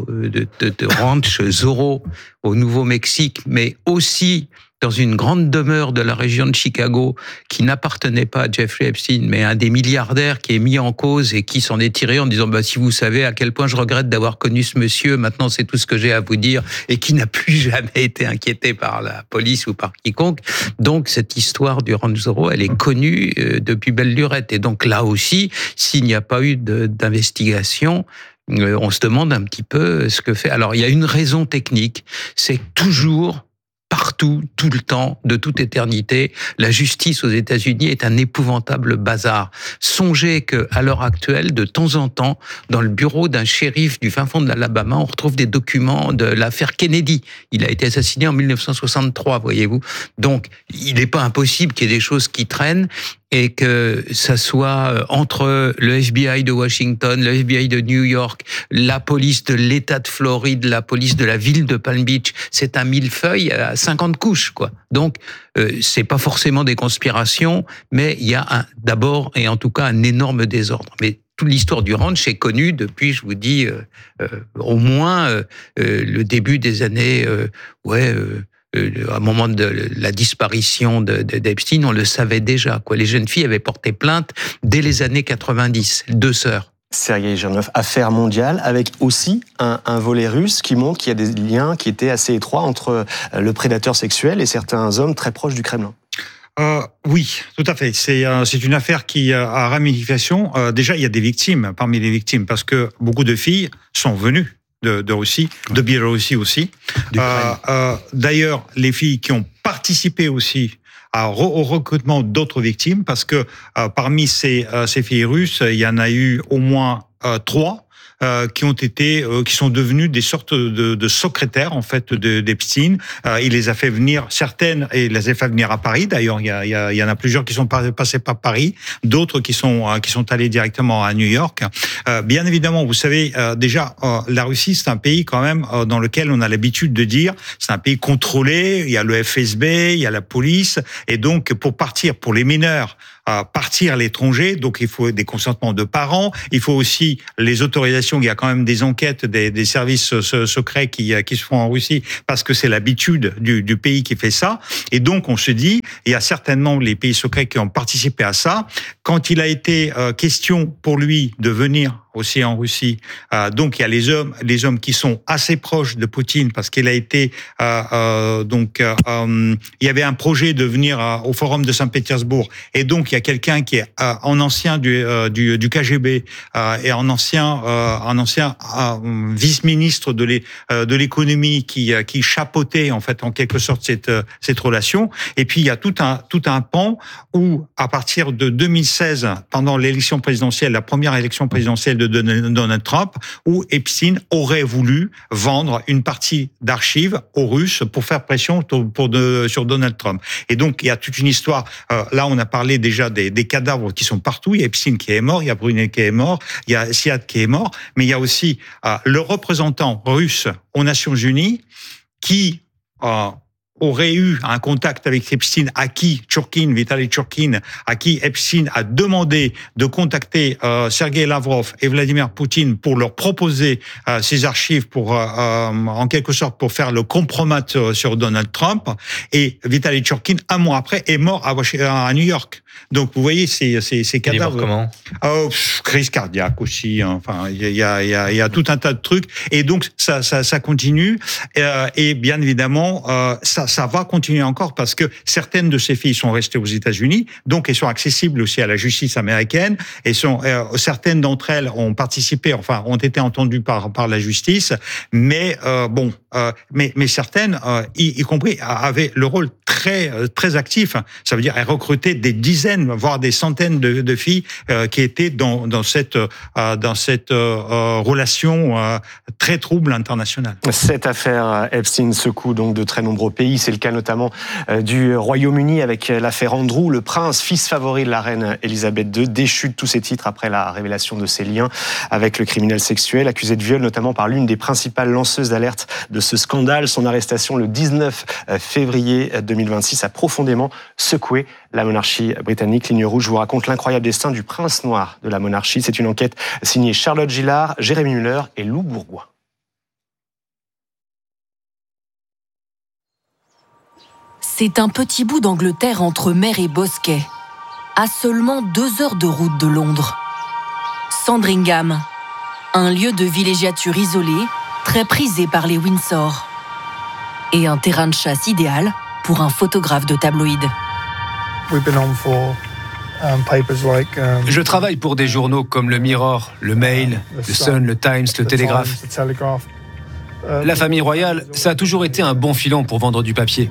Ranch Zorro au Nouveau-Mexique, mais aussi dans une grande demeure de la région de Chicago qui n'appartenait pas à Jeffrey Epstein, mais à un des milliardaires qui est mis en cause et qui s'en est tiré en disant si vous savez à quel point je regrette d'avoir connu ce monsieur, maintenant c'est tout ce que j'ai à vous dire, et qui n'a plus jamais été inquiété par la police ou par quiconque. Donc cette histoire du Ranch Zorro, elle est connue depuis belle lurette. Et donc là aussi, s'il n'y a pas eu d'investigation, on se demande un petit peu ce que fait. Alors il y a une raison technique, c'est toujours partout, tout le temps, de toute éternité, la justice aux États-Unis est un épouvantable bazar. Songez que, à l'heure actuelle, de temps en temps, dans le bureau d'un shérif du fin fond de l'Alabama, on retrouve des documents de l'affaire Kennedy. Il a été assassiné en 1963, voyez-vous. Donc, il n'est pas impossible qu'il y ait des choses qui traînent et que ça soit entre le FBI de Washington, le FBI de New York, la police de l'État de Floride, la police de la ville de Palm Beach. C'est un millefeuille à 50 couches, quoi. Donc, c'est pas forcément des conspirations, mais il y a d'abord et en tout cas un énorme désordre. Mais toute l'histoire du ranch est connue depuis, je vous dis, au moins le début des années à un moment de la disparition d'Epstein, on le savait déjà. Les jeunes filles avaient porté plainte dès les années 90, 2 sœurs. Sergueï Girnov, affaire mondiale, avec aussi un volet russe qui montre qu'il y a des liens qui étaient assez étroits entre le prédateur sexuel et certains hommes très proches du Kremlin. Oui, tout à fait. C'est une affaire qui a ramification. Déjà, il y a des victimes parmi les victimes, parce que beaucoup de filles sont venues de Russie, de Biélorussie aussi. D'ailleurs, les filles qui ont participé aussi au recrutement d'autres victimes, parce que parmi ces filles russes, il y en a eu au moins 3 qui sont devenus des sortes de secrétaires en fait d'Epstein. Il les a fait venir, certaines, et il les a fait venir à Paris. D'ailleurs, il y en a plusieurs qui sont passés par Paris, d'autres qui sont allés directement à New York. Bien évidemment, vous savez, déjà, la Russie, c'est un pays quand même dans lequel on a l'habitude de dire, c'est un pays contrôlé. Il y a le FSB, il y a la police, et donc pour les mineurs, partir à l'étranger, donc il faut des consentements de parents, il faut aussi les autorisations. Il y a quand même des enquêtes des services secrets qui se font en Russie, parce que c'est l'habitude du pays qui fait ça. Et donc on se dit, il y a certainement les pays secrets qui ont participé à ça. Quand il a été question pour lui de venir aussi en Russie, donc il y a les hommes qui sont assez proches de Poutine, parce qu'il a été il y avait un projet de venir au Forum de Saint-Pétersbourg, et donc il y a quelqu'un qui est en ancien du KGB et en ancien vice-ministre de l'économie qui chapeautait en fait en quelque sorte cette relation. Et puis il y a tout un pan où, à partir de 2016, pendant l'élection présidentielle, la première élection présidentielle de Donald Trump, où Epstein aurait voulu vendre une partie d'archives aux Russes pour faire pression sur Donald Trump. Et donc, il y a toute une histoire. Là, on a parlé déjà des cadavres qui sont partout. Il y a Epstein qui est mort, il y a Brunel qui est mort, il y a Siad qui est mort, mais il y a aussi le représentant russe aux Nations Unies qui aurait eu un contact avec Epstein, Vitaly Churkin, à qui Epstein a demandé de contacter Sergei Lavrov et Vladimir Poutine pour leur proposer ces archives en quelque sorte pour faire le compromat sur Donald Trump. Et Vitaly Churkin, un mois après, est mort à New York. Donc vous voyez ces cadavres. Il est mort comment? Crise cardiaque aussi. Enfin, il y a tout un tas de trucs. Et donc ça continue. Et bien évidemment, ça va continuer encore, parce que certaines de ces filles sont restées aux États-Unis, donc elles sont accessibles aussi à la justice américaine. Et certaines d'entre elles ont participé, ont été entendues par la justice. Mais mais certaines, y compris, avaient le rôle très très actif. Ça veut dire elles recrutaient des dizaines, voire des centaines de filles qui étaient dans cette relation très trouble internationale. Cette affaire Epstein secoue donc de très nombreux pays. C'est le cas notamment du Royaume-Uni avec l'affaire Andrew, le prince, fils favori de la reine Elisabeth II, déchu de tous ses titres après la révélation de ses liens avec le criminel sexuel, accusé de viol notamment par l'une des principales lanceuses d'alerte de ce scandale. Son arrestation le 19 février 2026 a profondément secoué la monarchie britannique. Ligne rouge vous raconte l'incroyable destin du prince noir de la monarchie. C'est une enquête signée Charlotte Gillard, Jérémy Muller et Lou Bourgois. C'est un petit bout d'Angleterre entre mer et bosquet, à seulement 2 heures de route de Londres. Sandringham, un lieu de villégiature isolé, très prisé par les Windsor, et un terrain de chasse idéal pour un photographe de tabloïd. Je travaille pour des journaux comme le Mirror, le Mail, le Sun, le Times, le Telegraph. La famille royale, ça a toujours été un bon filon pour vendre du papier.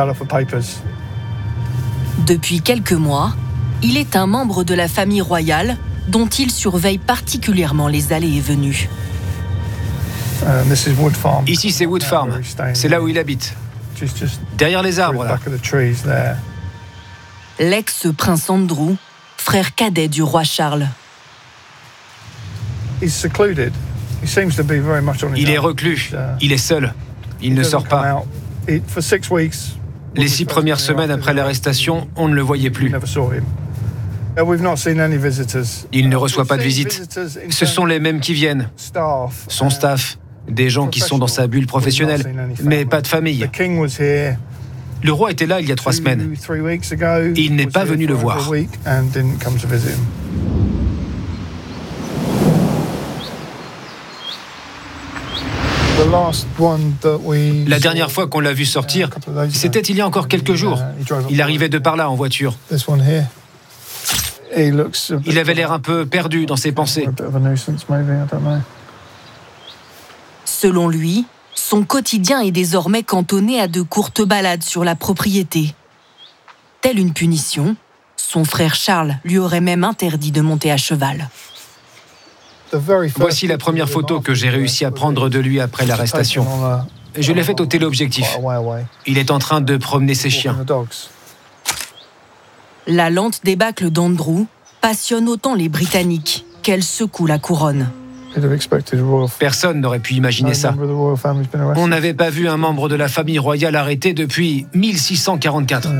Depuis quelques mois, il est un membre de la famille royale dont il surveille particulièrement les allées et venues. Ici, c'est Wood Farm. C'est là où il habite. Derrière les arbres, là. L'ex-prince Andrew, frère cadet du roi Charles. Il est reclus, il est seul, il ne sort pas. Les 6 premières semaines après l'arrestation, on ne le voyait plus. Il ne reçoit pas de visites. Ce sont les mêmes qui viennent. Son staff, Des gens qui sont dans sa bulle professionnelle, mais pas de famille. Le roi était là il y a 3 semaines. Il n'est pas venu le voir. La dernière fois qu'on l'a vu sortir, c'était il y a encore quelques jours. Il arrivait de par là en voiture. Il avait l'air un peu perdu dans ses pensées. Selon lui, son quotidien est désormais cantonné à de courtes balades sur la propriété. Telle une punition, son frère Charles lui aurait même interdit de monter à cheval. Voici la première photo que j'ai réussi à prendre de lui après l'arrestation. Je l'ai faite au téléobjectif. Il est en train de promener ses chiens. La lente débâcle d'Andrew passionne autant les Britanniques qu'elle secoue la couronne. Personne n'aurait pu imaginer ça. On n'avait pas vu un membre de la famille royale arrêté depuis 1644.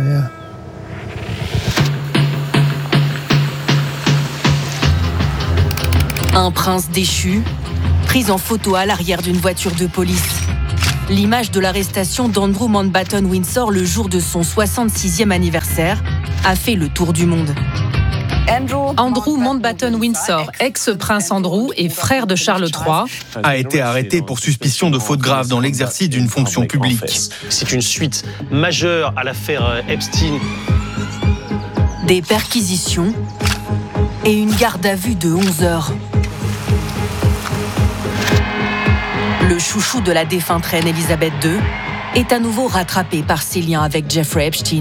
Un prince déchu, pris en photo à l'arrière d'une voiture de police. L'image de l'arrestation d'Andrew Mountbatten Windsor le jour de son 66e anniversaire a fait le tour du monde. Andrew Mountbatten Windsor, ex-prince Andrew et frère de Charles III, a été arrêté pour suspicion de faute grave dans l'exercice d'une fonction publique. C'est une suite majeure à l'affaire Epstein. Des perquisitions et une garde à vue de 11 heures. Le chouchou de la défunte reine Elisabeth II est à nouveau rattrapé par ses liens avec Jeffrey Epstein.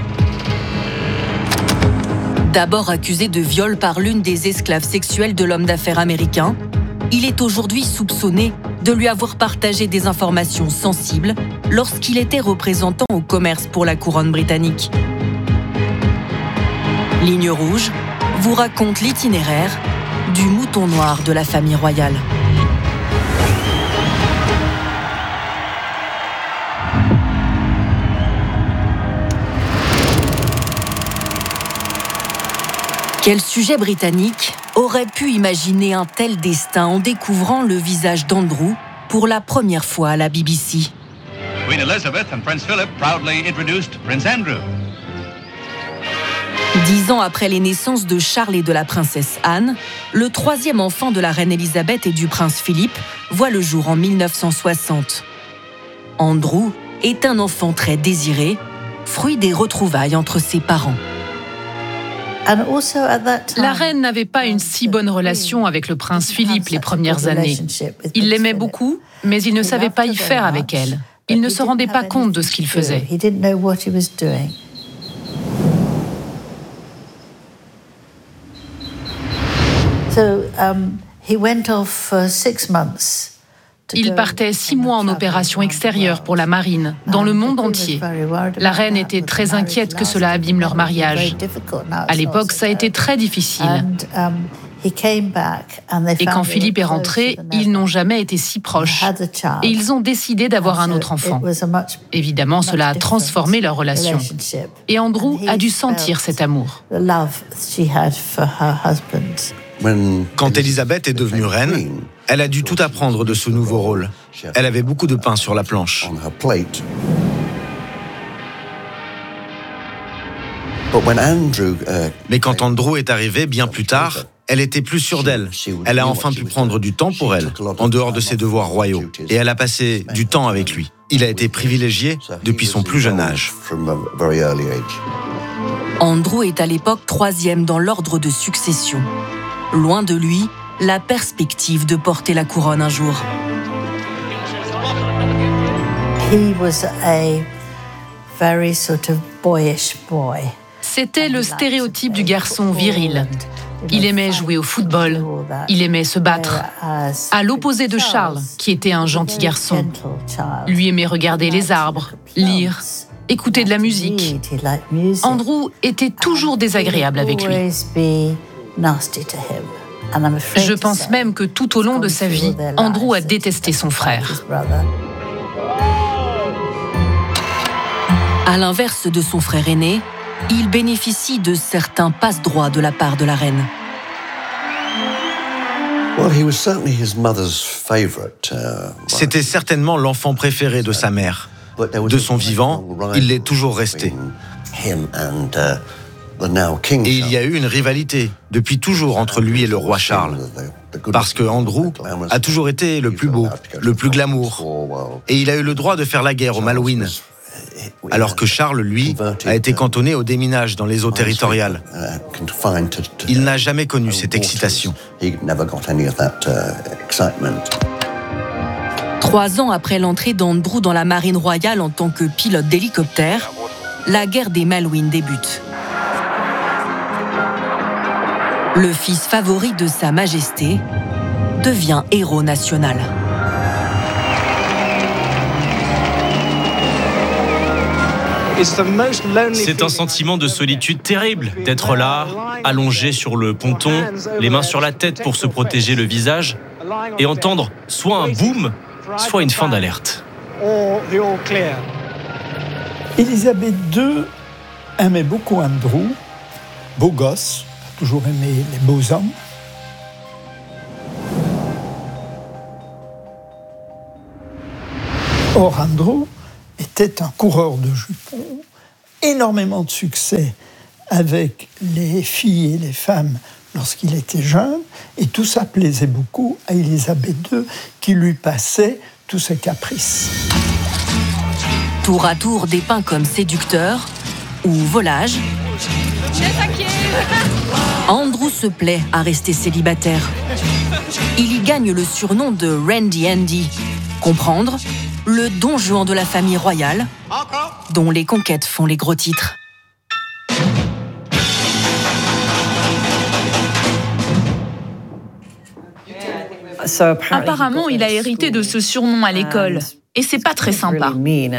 D'abord accusé de viol par l'une des esclaves sexuelles de l'homme d'affaires américain, il est aujourd'hui soupçonné de lui avoir partagé des informations sensibles lorsqu'il était représentant au commerce pour la couronne britannique. Ligne rouge vous raconte l'itinéraire du mouton noir de la famille royale. Quel sujet britannique aurait pu imaginer un tel destin en découvrant le visage d'Andrew pour la première fois à la BBC? Queen Elizabeth and Prince Philip proudly introduced Prince Andrew. 10 ans après les naissances de Charles et de la princesse Anne, le 3e enfant de la reine Elisabeth et du prince Philippe voit le jour en 1960. Andrew est un enfant très désiré, fruit des retrouvailles entre ses parents. La reine n'avait pas une si bonne relation avec le prince Philippe les premières années. Il l'aimait beaucoup, mais il ne savait pas y faire avec elle. Il ne se rendait pas compte de ce qu'il faisait. Il partait 6 mois en opération extérieure pour la marine, dans le monde entier. La reine était très inquiète que cela abîme leur mariage. À l'époque, ça a été très difficile. Et quand Philippe est rentré, ils n'ont jamais été si proches. Et ils ont décidé d'avoir un autre enfant. Évidemment, cela a transformé leur relation. Et Andrew a dû sentir cet amour. Quand Elisabeth est devenue reine, elle a dû tout apprendre de ce nouveau rôle. Elle avait beaucoup de pain sur la planche. Mais quand Andrew est arrivé bien plus tard, elle était plus sûre d'elle. Elle a enfin pu prendre du temps pour elle, en dehors de ses devoirs royaux. Et elle a passé du temps avec lui. Il a été privilégié depuis son plus jeune âge. Andrew est à l'époque 3e dans l'ordre de succession. Loin de lui, la perspective de porter la couronne un jour. C'était le stéréotype du garçon viril. Il aimait jouer au football, il aimait se battre. À l'opposé de Charles, qui était un gentil garçon. Lui aimait regarder les arbres, lire, écouter de la musique. Andrew était toujours désagréable avec lui. Je pense même que tout au long de sa vie, Andrew a détesté son frère. À l'inverse de son frère aîné, il bénéficie de certains passe-droits de la part de la reine. C'était certainement l'enfant préféré de sa mère. De son vivant, il l'est toujours resté. Et il y a eu une rivalité, depuis toujours, entre lui et le roi Charles. Parce que Andrew a toujours été le plus beau, le plus glamour. Et il a eu le droit de faire la guerre aux Malouines. Alors que Charles, lui, a été cantonné au déminage dans les eaux territoriales. Il n'a jamais connu cette excitation. 3 ans après l'entrée d'Andrew dans la marine royale en tant que pilote d'hélicoptère, la guerre des Malouines débute. Le fils favori de Sa Majesté devient héros national. C'est un sentiment de solitude terrible, d'être là, allongé sur le ponton, les mains sur la tête pour se protéger le visage, et entendre soit un boom, soit une fin d'alerte. Élisabeth II aimait beaucoup Andrew, beau gosse, a toujours aimé les beaux hommes. Or, Andrew était un coureur de jupons, énormément de succès avec les filles et les femmes lorsqu'il était jeune, et tout ça plaisait beaucoup à Élisabeth II, qui lui passait tous ses caprices. Tour à tour dépeint comme séducteur ou volage, Andrew se plaît à rester célibataire. Il y gagne le surnom de Randy Andy, comprendre le don Juan de la famille royale, dont les conquêtes font les gros titres. Apparemment, il a hérité de ce surnom à l'école. Et c'est pas très sympa.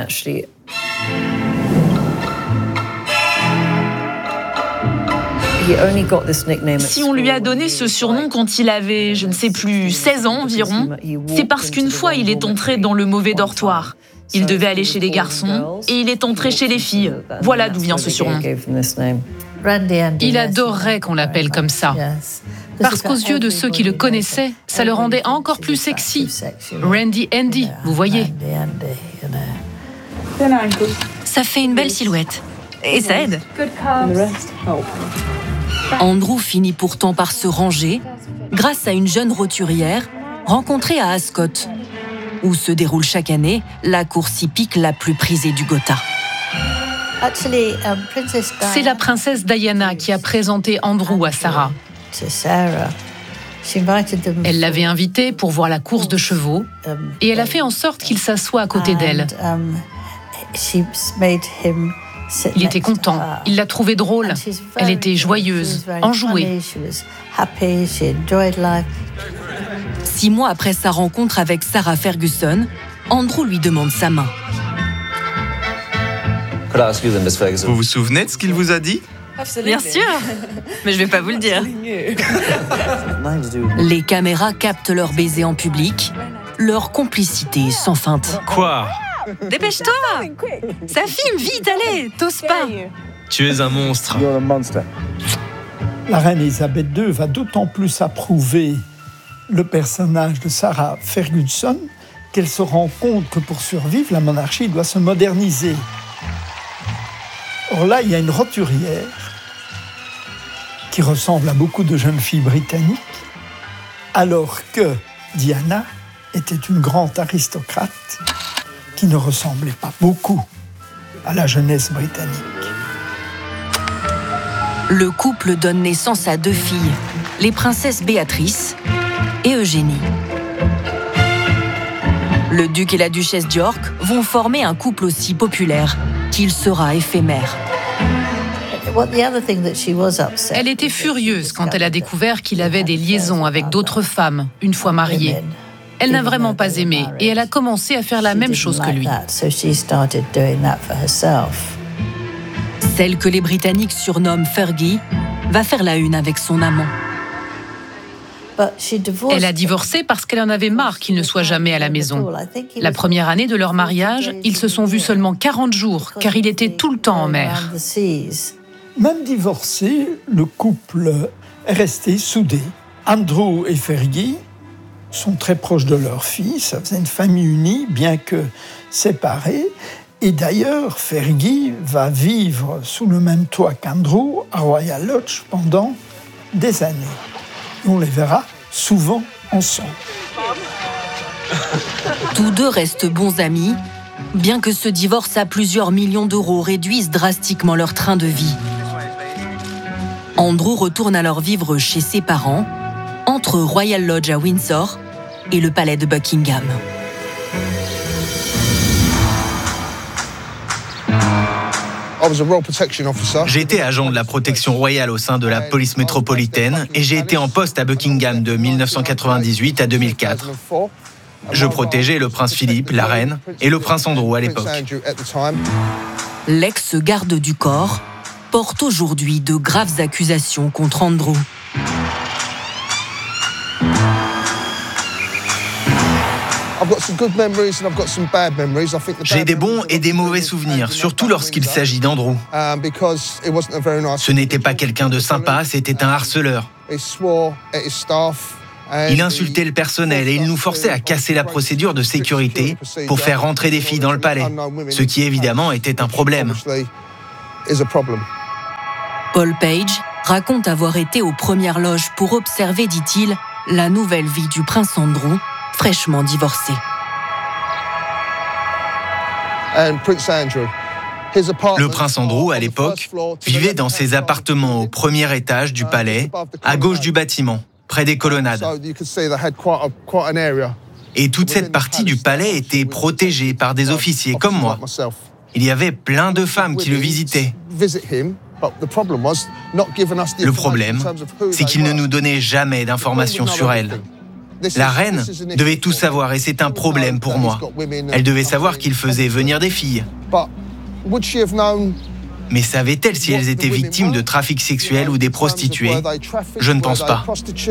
Si on lui a donné ce surnom quand il avait, je ne sais plus, 16 ans environ, c'est parce qu'une fois, il est entré dans le mauvais dortoir. Il devait aller chez les garçons et il est entré chez les filles. Voilà d'où vient ce surnom. Il adorerait qu'on l'appelle comme ça. Parce qu'aux yeux de ceux qui le connaissaient, ça le rendait encore plus sexy. Randy Andy, vous voyez. Ça fait une belle silhouette. Et ça aide. Andrew finit pourtant par se ranger grâce à une jeune roturière rencontrée à Ascot, où se déroule chaque année la course hippique la plus prisée du Gotha. C'est la princesse Diana qui a présenté Andrew à Sarah. Elle l'avait invité pour voir la course de chevaux et elle a fait en sorte qu'il s'assoie à côté d'elle. Il était content, il l'a trouvée drôle. Elle était joyeuse, enjouée. 6 mois après sa rencontre avec Sarah Ferguson, Andrew lui demande sa main. Vous vous souvenez de ce qu'il vous a dit ? Bien sûr, mais je vais pas vous le dire. Les caméras captent leur baiser en public, leur complicité sans feinte. Quoi ? Dépêche-toi! Ça filme, vite, allez, t'oses pas! Tu es un monstre. La reine Elisabeth II va d'autant plus approuver le personnage de Sarah Ferguson qu'elle se rend compte que pour survivre, la monarchie doit se moderniser. Or là, il y a une roturière qui ressemble à beaucoup de jeunes filles britanniques, alors que Diana était une grande aristocrate qui ne ressemblait pas beaucoup à la jeunesse britannique. Le couple donne naissance à 2 filles, les princesses Béatrice et Eugénie. Le duc et la duchesse d'York vont former un couple aussi populaire qu'il sera éphémère. Elle était furieuse quand elle a découvert qu'il avait des liaisons avec d'autres femmes, une fois mariée. Elle n'a vraiment pas aimé et elle a commencé à faire la même chose que lui. Celle que les Britanniques surnomment Fergie va faire la une avec son amant. Elle a divorcé parce qu'elle en avait marre qu'il ne soit jamais à la maison. La première année de leur mariage, ils se sont vus seulement 40 jours, car il était tout le temps en mer. Même divorcé, le couple est resté soudé. Andrew et Fergie sont très proches de leur fille. Ça faisait une famille unie, bien que séparée. Et d'ailleurs, Fergie va vivre sous le même toit qu'Andrew à Royal Lodge pendant des années. Et on les verra souvent ensemble. Tous deux restent bons amis, bien que ce divorce à plusieurs millions d'euros réduise drastiquement leur train de vie. Andrew retourne alors vivre chez ses parents, entre Royal Lodge à Windsor et le palais de Buckingham. J'ai été agent de la protection royale au sein de la police métropolitaine et j'ai été en poste à Buckingham de 1998 à 2004. Je protégeais le prince Philippe, la reine et le prince Andrew à l'époque. L'ex-garde du corps porte aujourd'hui de graves accusations contre Andrew. J'ai des bons et des mauvais souvenirs, surtout lorsqu'il s'agit d'Andrew. Ce n'était pas quelqu'un de sympa, c'était un harceleur. Il insultait le personnel et il nous forçait à casser la procédure de sécurité pour faire rentrer des filles dans le palais, ce qui évidemment était un problème. Paul Page raconte avoir été aux premières loges pour observer, dit-il, la nouvelle vie du prince Andrew, fraîchement divorcé. Le prince Andrew, à l'époque, vivait dans ses appartements au premier étage du palais, à gauche du bâtiment, près des colonnades. Et toute cette partie du palais était protégée par des officiers comme moi. Il y avait plein de femmes qui le visitaient. Le problème, c'est qu'il ne nous donnait jamais d'informations sur elle. La reine devait tout savoir et c'est un problème pour moi. Elle devait savoir qu'il faisait venir des filles. Mais savait-elle si elles étaient victimes de trafic sexuel ou des prostituées? Je ne pense pas.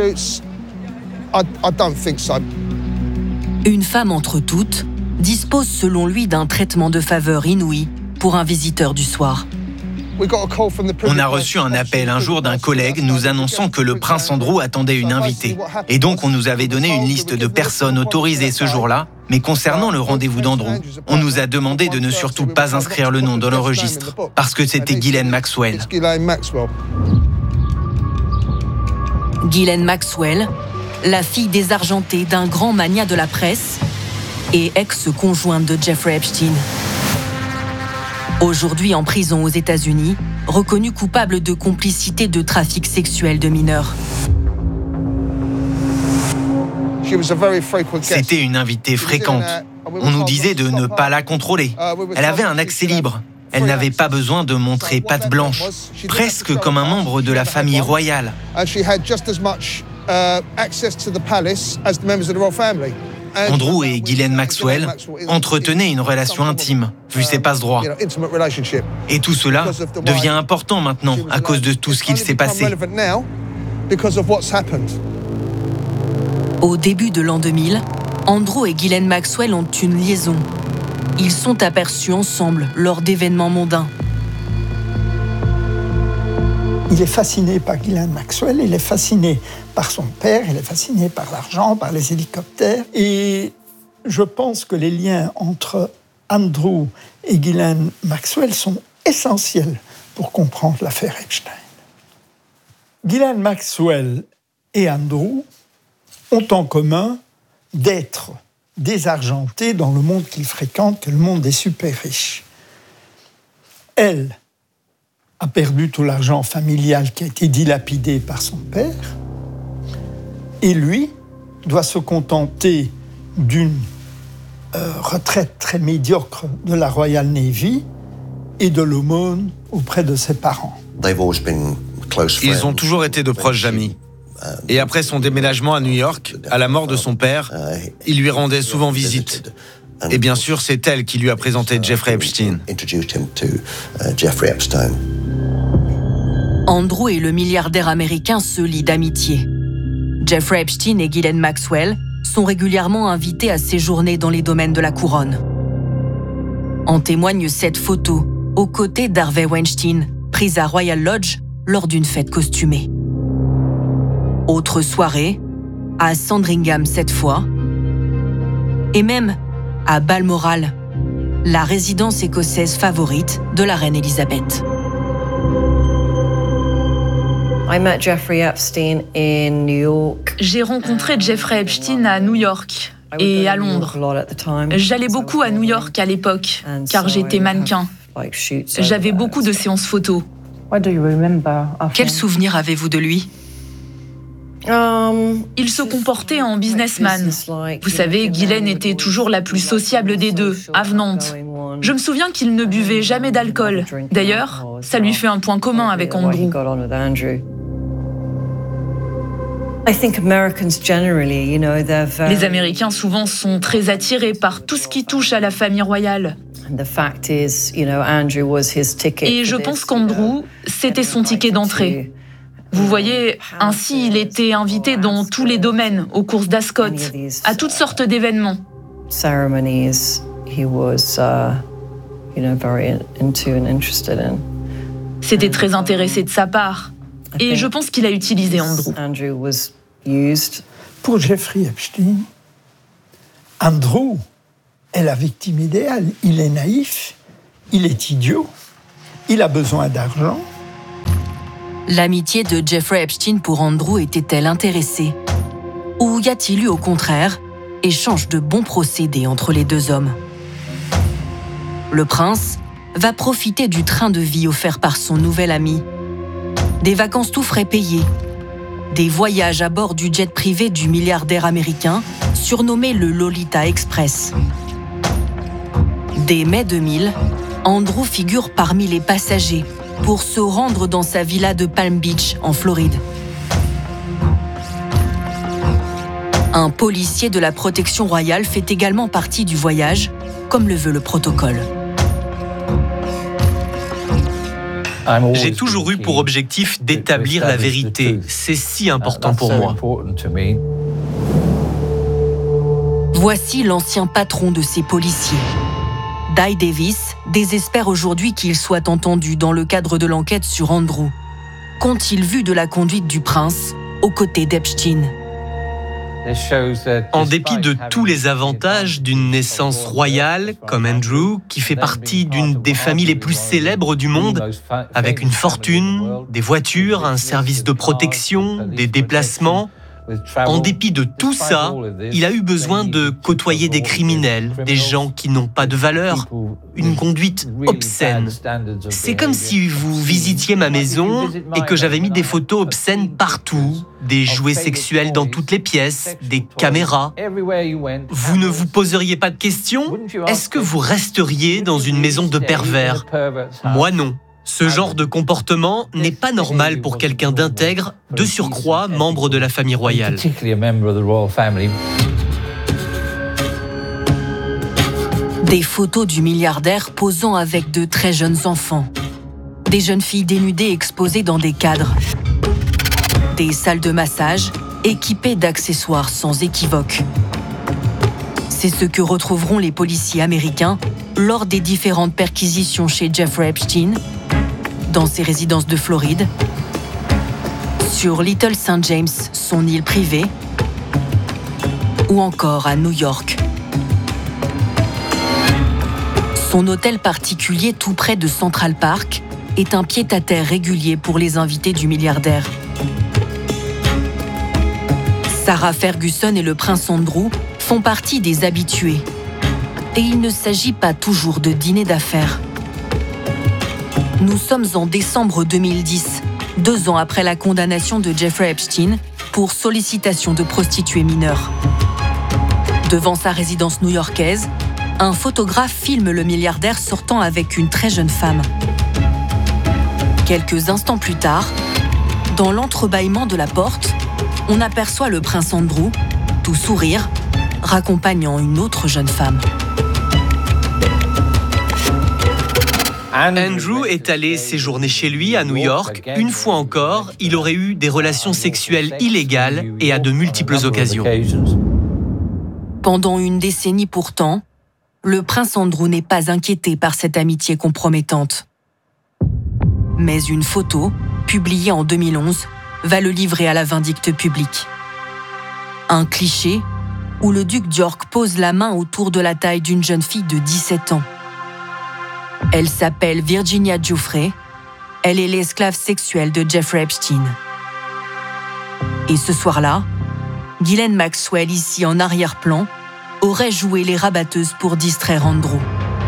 Une femme entre toutes dispose selon lui d'un traitement de faveur inouï pour un visiteur du soir. On a reçu un appel un jour d'un collègue nous annonçant que le prince Andrew attendait une invitée. Et donc on nous avait donné une liste de personnes autorisées ce jour-là. Mais concernant le rendez-vous d'Andrew, on nous a demandé de ne surtout pas inscrire le nom dans le registre, parce que c'était Ghislaine Maxwell. Ghislaine Maxwell, la fille désargentée d'un grand magnat de la presse et ex-conjointe de Jeffrey Epstein. Aujourd'hui en prison aux États-Unis, reconnue coupable de complicité de trafic sexuel de mineurs. C'était une invitée fréquente. On nous disait de ne pas la contrôler. Elle avait un accès libre. Elle n'avait pas besoin de montrer patte blanche, presque comme un membre de la famille royale. Andrew et Ghislaine Maxwell entretenaient une relation intime, vu ses passe-droits. Et tout cela devient important maintenant à cause de tout ce qu'il s'est passé. Au début de l'an 2000, Andrew et Ghislaine Maxwell ont une liaison. Ils sont aperçus ensemble lors d'événements mondains. Il est fasciné par Ghislaine Maxwell, il est fasciné par son père, il est fasciné par l'argent, par les hélicoptères. Et je pense que les liens entre Andrew et Ghislaine Maxwell sont essentiels pour comprendre l'affaire Epstein. Ghislaine Maxwell et Andrew ont en commun d'être désargentés dans le monde qu'ils fréquentent, que le monde des super riches. Elle a perdu tout l'argent familial qui a été dilapidé par son père, et lui doit se contenter d'une retraite très médiocre de la Royal Navy et de l'aumône auprès de ses parents. Ils ont toujours été de proches amis. Et après son déménagement à New York, à la mort de son père, il lui rendait souvent visite. Et bien sûr, c'est elle qui lui a présenté Jeffrey Epstein. Andrew et le milliardaire américain se lient d'amitié. Jeffrey Epstein et Ghislaine Maxwell sont régulièrement invités à séjourner dans les domaines de la couronne. En témoigne cette photo, aux côtés d'Harvey Weinstein, prise à Royal Lodge lors d'une fête costumée. Autre soirée, à Sandringham cette fois, et même à Balmoral, la résidence écossaise favorite de la reine Elisabeth. J'ai rencontré Jeffrey Epstein à New York et à Londres. J'allais beaucoup à New York à l'époque, car j'étais mannequin. J'avais beaucoup de séances photos. Quel souvenir avez-vous de lui ? Il se comportait en businessman. Vous savez, Ghislaine était toujours la plus sociable des deux, avenante. Je me souviens qu'il ne buvait jamais d'alcool. D'ailleurs, ça lui fait un point commun avec Andrew. Les Américains souvent sont très attirés par tout ce qui touche à la famille royale. Et je pense qu'Andrew, c'était son ticket d'entrée. Vous voyez, ainsi il était invité dans tous les domaines, aux courses d'Ascot, à toutes sortes d'événements. C'était très intéressé de sa part. Et je pense qu'il a utilisé Andrew. Pour Jeffrey Epstein, Andrew est la victime idéale. Il est naïf, il est idiot, il a besoin d'argent. L'amitié de Jeffrey Epstein pour Andrew était-elle intéressée ? Ou y a-t-il eu au contraire échange de bons procédés entre les deux hommes ? Le prince va profiter du train de vie offert par son nouvel ami. Des vacances tout frais payées, des voyages à bord du jet privé du milliardaire américain surnommé le Lolita Express. Dès mai 2000, Andrew figure parmi les passagers pour se rendre dans sa villa de Palm Beach, en Floride. Un policier de la protection royale fait également partie du voyage, comme le veut le protocole. J'ai toujours eu pour objectif d'établir la vérité. C'est si important pour moi. Voici l'ancien patron de ces policiers. Dai Davis désespère aujourd'hui qu'il soit entendu dans le cadre de l'enquête sur Andrew. Qu'ont-ils vu de la conduite du prince aux côtés d'Epstein ? En dépit de tous les avantages d'une naissance royale, comme Andrew, qui fait partie d'une des familles les plus célèbres du monde, avec une fortune, des voitures, un service de protection, des déplacements, en dépit de tout ça, il a eu besoin de côtoyer des criminels, des gens qui n'ont pas de valeur, une conduite obscène. C'est comme si vous visitiez ma maison et que j'avais mis des photos obscènes partout, des jouets sexuels dans toutes les pièces, des caméras. Vous ne vous poseriez pas de questions ? Est-ce que vous resteriez dans une maison de pervers ? Moi non. Ce genre de comportement n'est pas normal pour quelqu'un d'intègre, de surcroît membre de la famille royale. Des photos du milliardaire posant avec de très jeunes enfants. Des jeunes filles dénudées exposées dans des cadres. Des salles de massage équipées d'accessoires sans équivoque. C'est ce que retrouveront les policiers américains lors des différentes perquisitions chez Jeffrey Epstein, dans ses résidences de Floride, sur Little St. James, son île privée, ou encore à New York. Son hôtel particulier tout près de Central Park est un pied-à-terre régulier pour les invités du milliardaire. Sarah Ferguson et le prince Andrew font partie des habitués. Et il ne s'agit pas toujours de dîner d'affaires. Nous sommes en décembre 2010, 2 ans après la condamnation de Jeffrey Epstein pour sollicitation de prostituées mineures. Devant sa résidence new-yorkaise, un photographe filme le milliardaire sortant avec une très jeune femme. Quelques instants plus tard, dans l'entrebâillement de la porte, on aperçoit le prince Andrew, tout sourire, raccompagnant une autre jeune femme. Andrew est allé séjourner chez lui à New York. Une fois encore, il aurait eu des relations sexuelles illégales et à de multiples occasions. Pendant une décennie pourtant, le prince Andrew n'est pas inquiété par cette amitié compromettante. Mais une photo, publiée en 2011, va le livrer à la vindicte publique. Un cliché où le duc d'York pose la main autour de la taille d'une jeune fille de 17 ans. Elle s'appelle Virginia Giuffre. Elle est l'esclave sexuelle de Jeffrey Epstein. Et ce soir-là, Ghislaine Maxwell, ici en arrière-plan, aurait joué les rabatteuses pour distraire Andrew.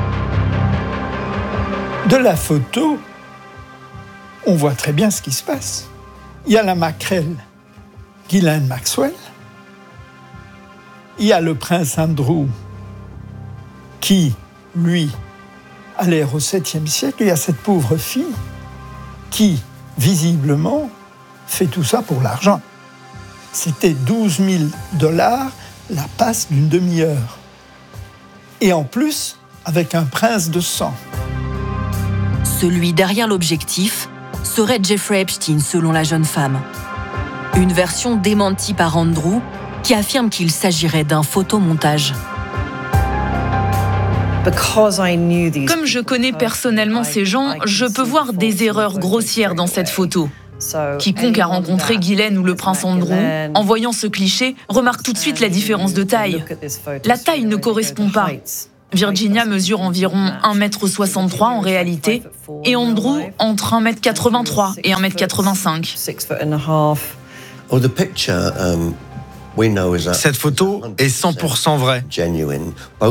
De la photo, on voit très bien ce qui se passe. Il y a la maquerelle Ghislaine Maxwell, il y a le prince Andrew qui, lui, a l'air au 7e siècle, et il y a cette pauvre fille qui, visiblement, fait tout ça pour l'argent. C'était 12 000 $ la passe d'une demi-heure. Et en plus, avec un prince de sang. Celui derrière l'objectif serait Jeffrey Epstein, selon la jeune femme. Une version démentie par Andrew, qui affirme qu'il s'agirait d'un photomontage. Comme je connais personnellement ces gens, je peux voir des erreurs grossières dans cette photo. Quiconque a rencontré Ghislaine ou le prince Andrew, en voyant ce cliché, remarque tout de suite la différence de taille. La taille ne correspond pas. Virginia mesure environ 1,63 m en réalité, et Andrew entre 1,83 m et 1,85 m. Cette photo est 100% vraie.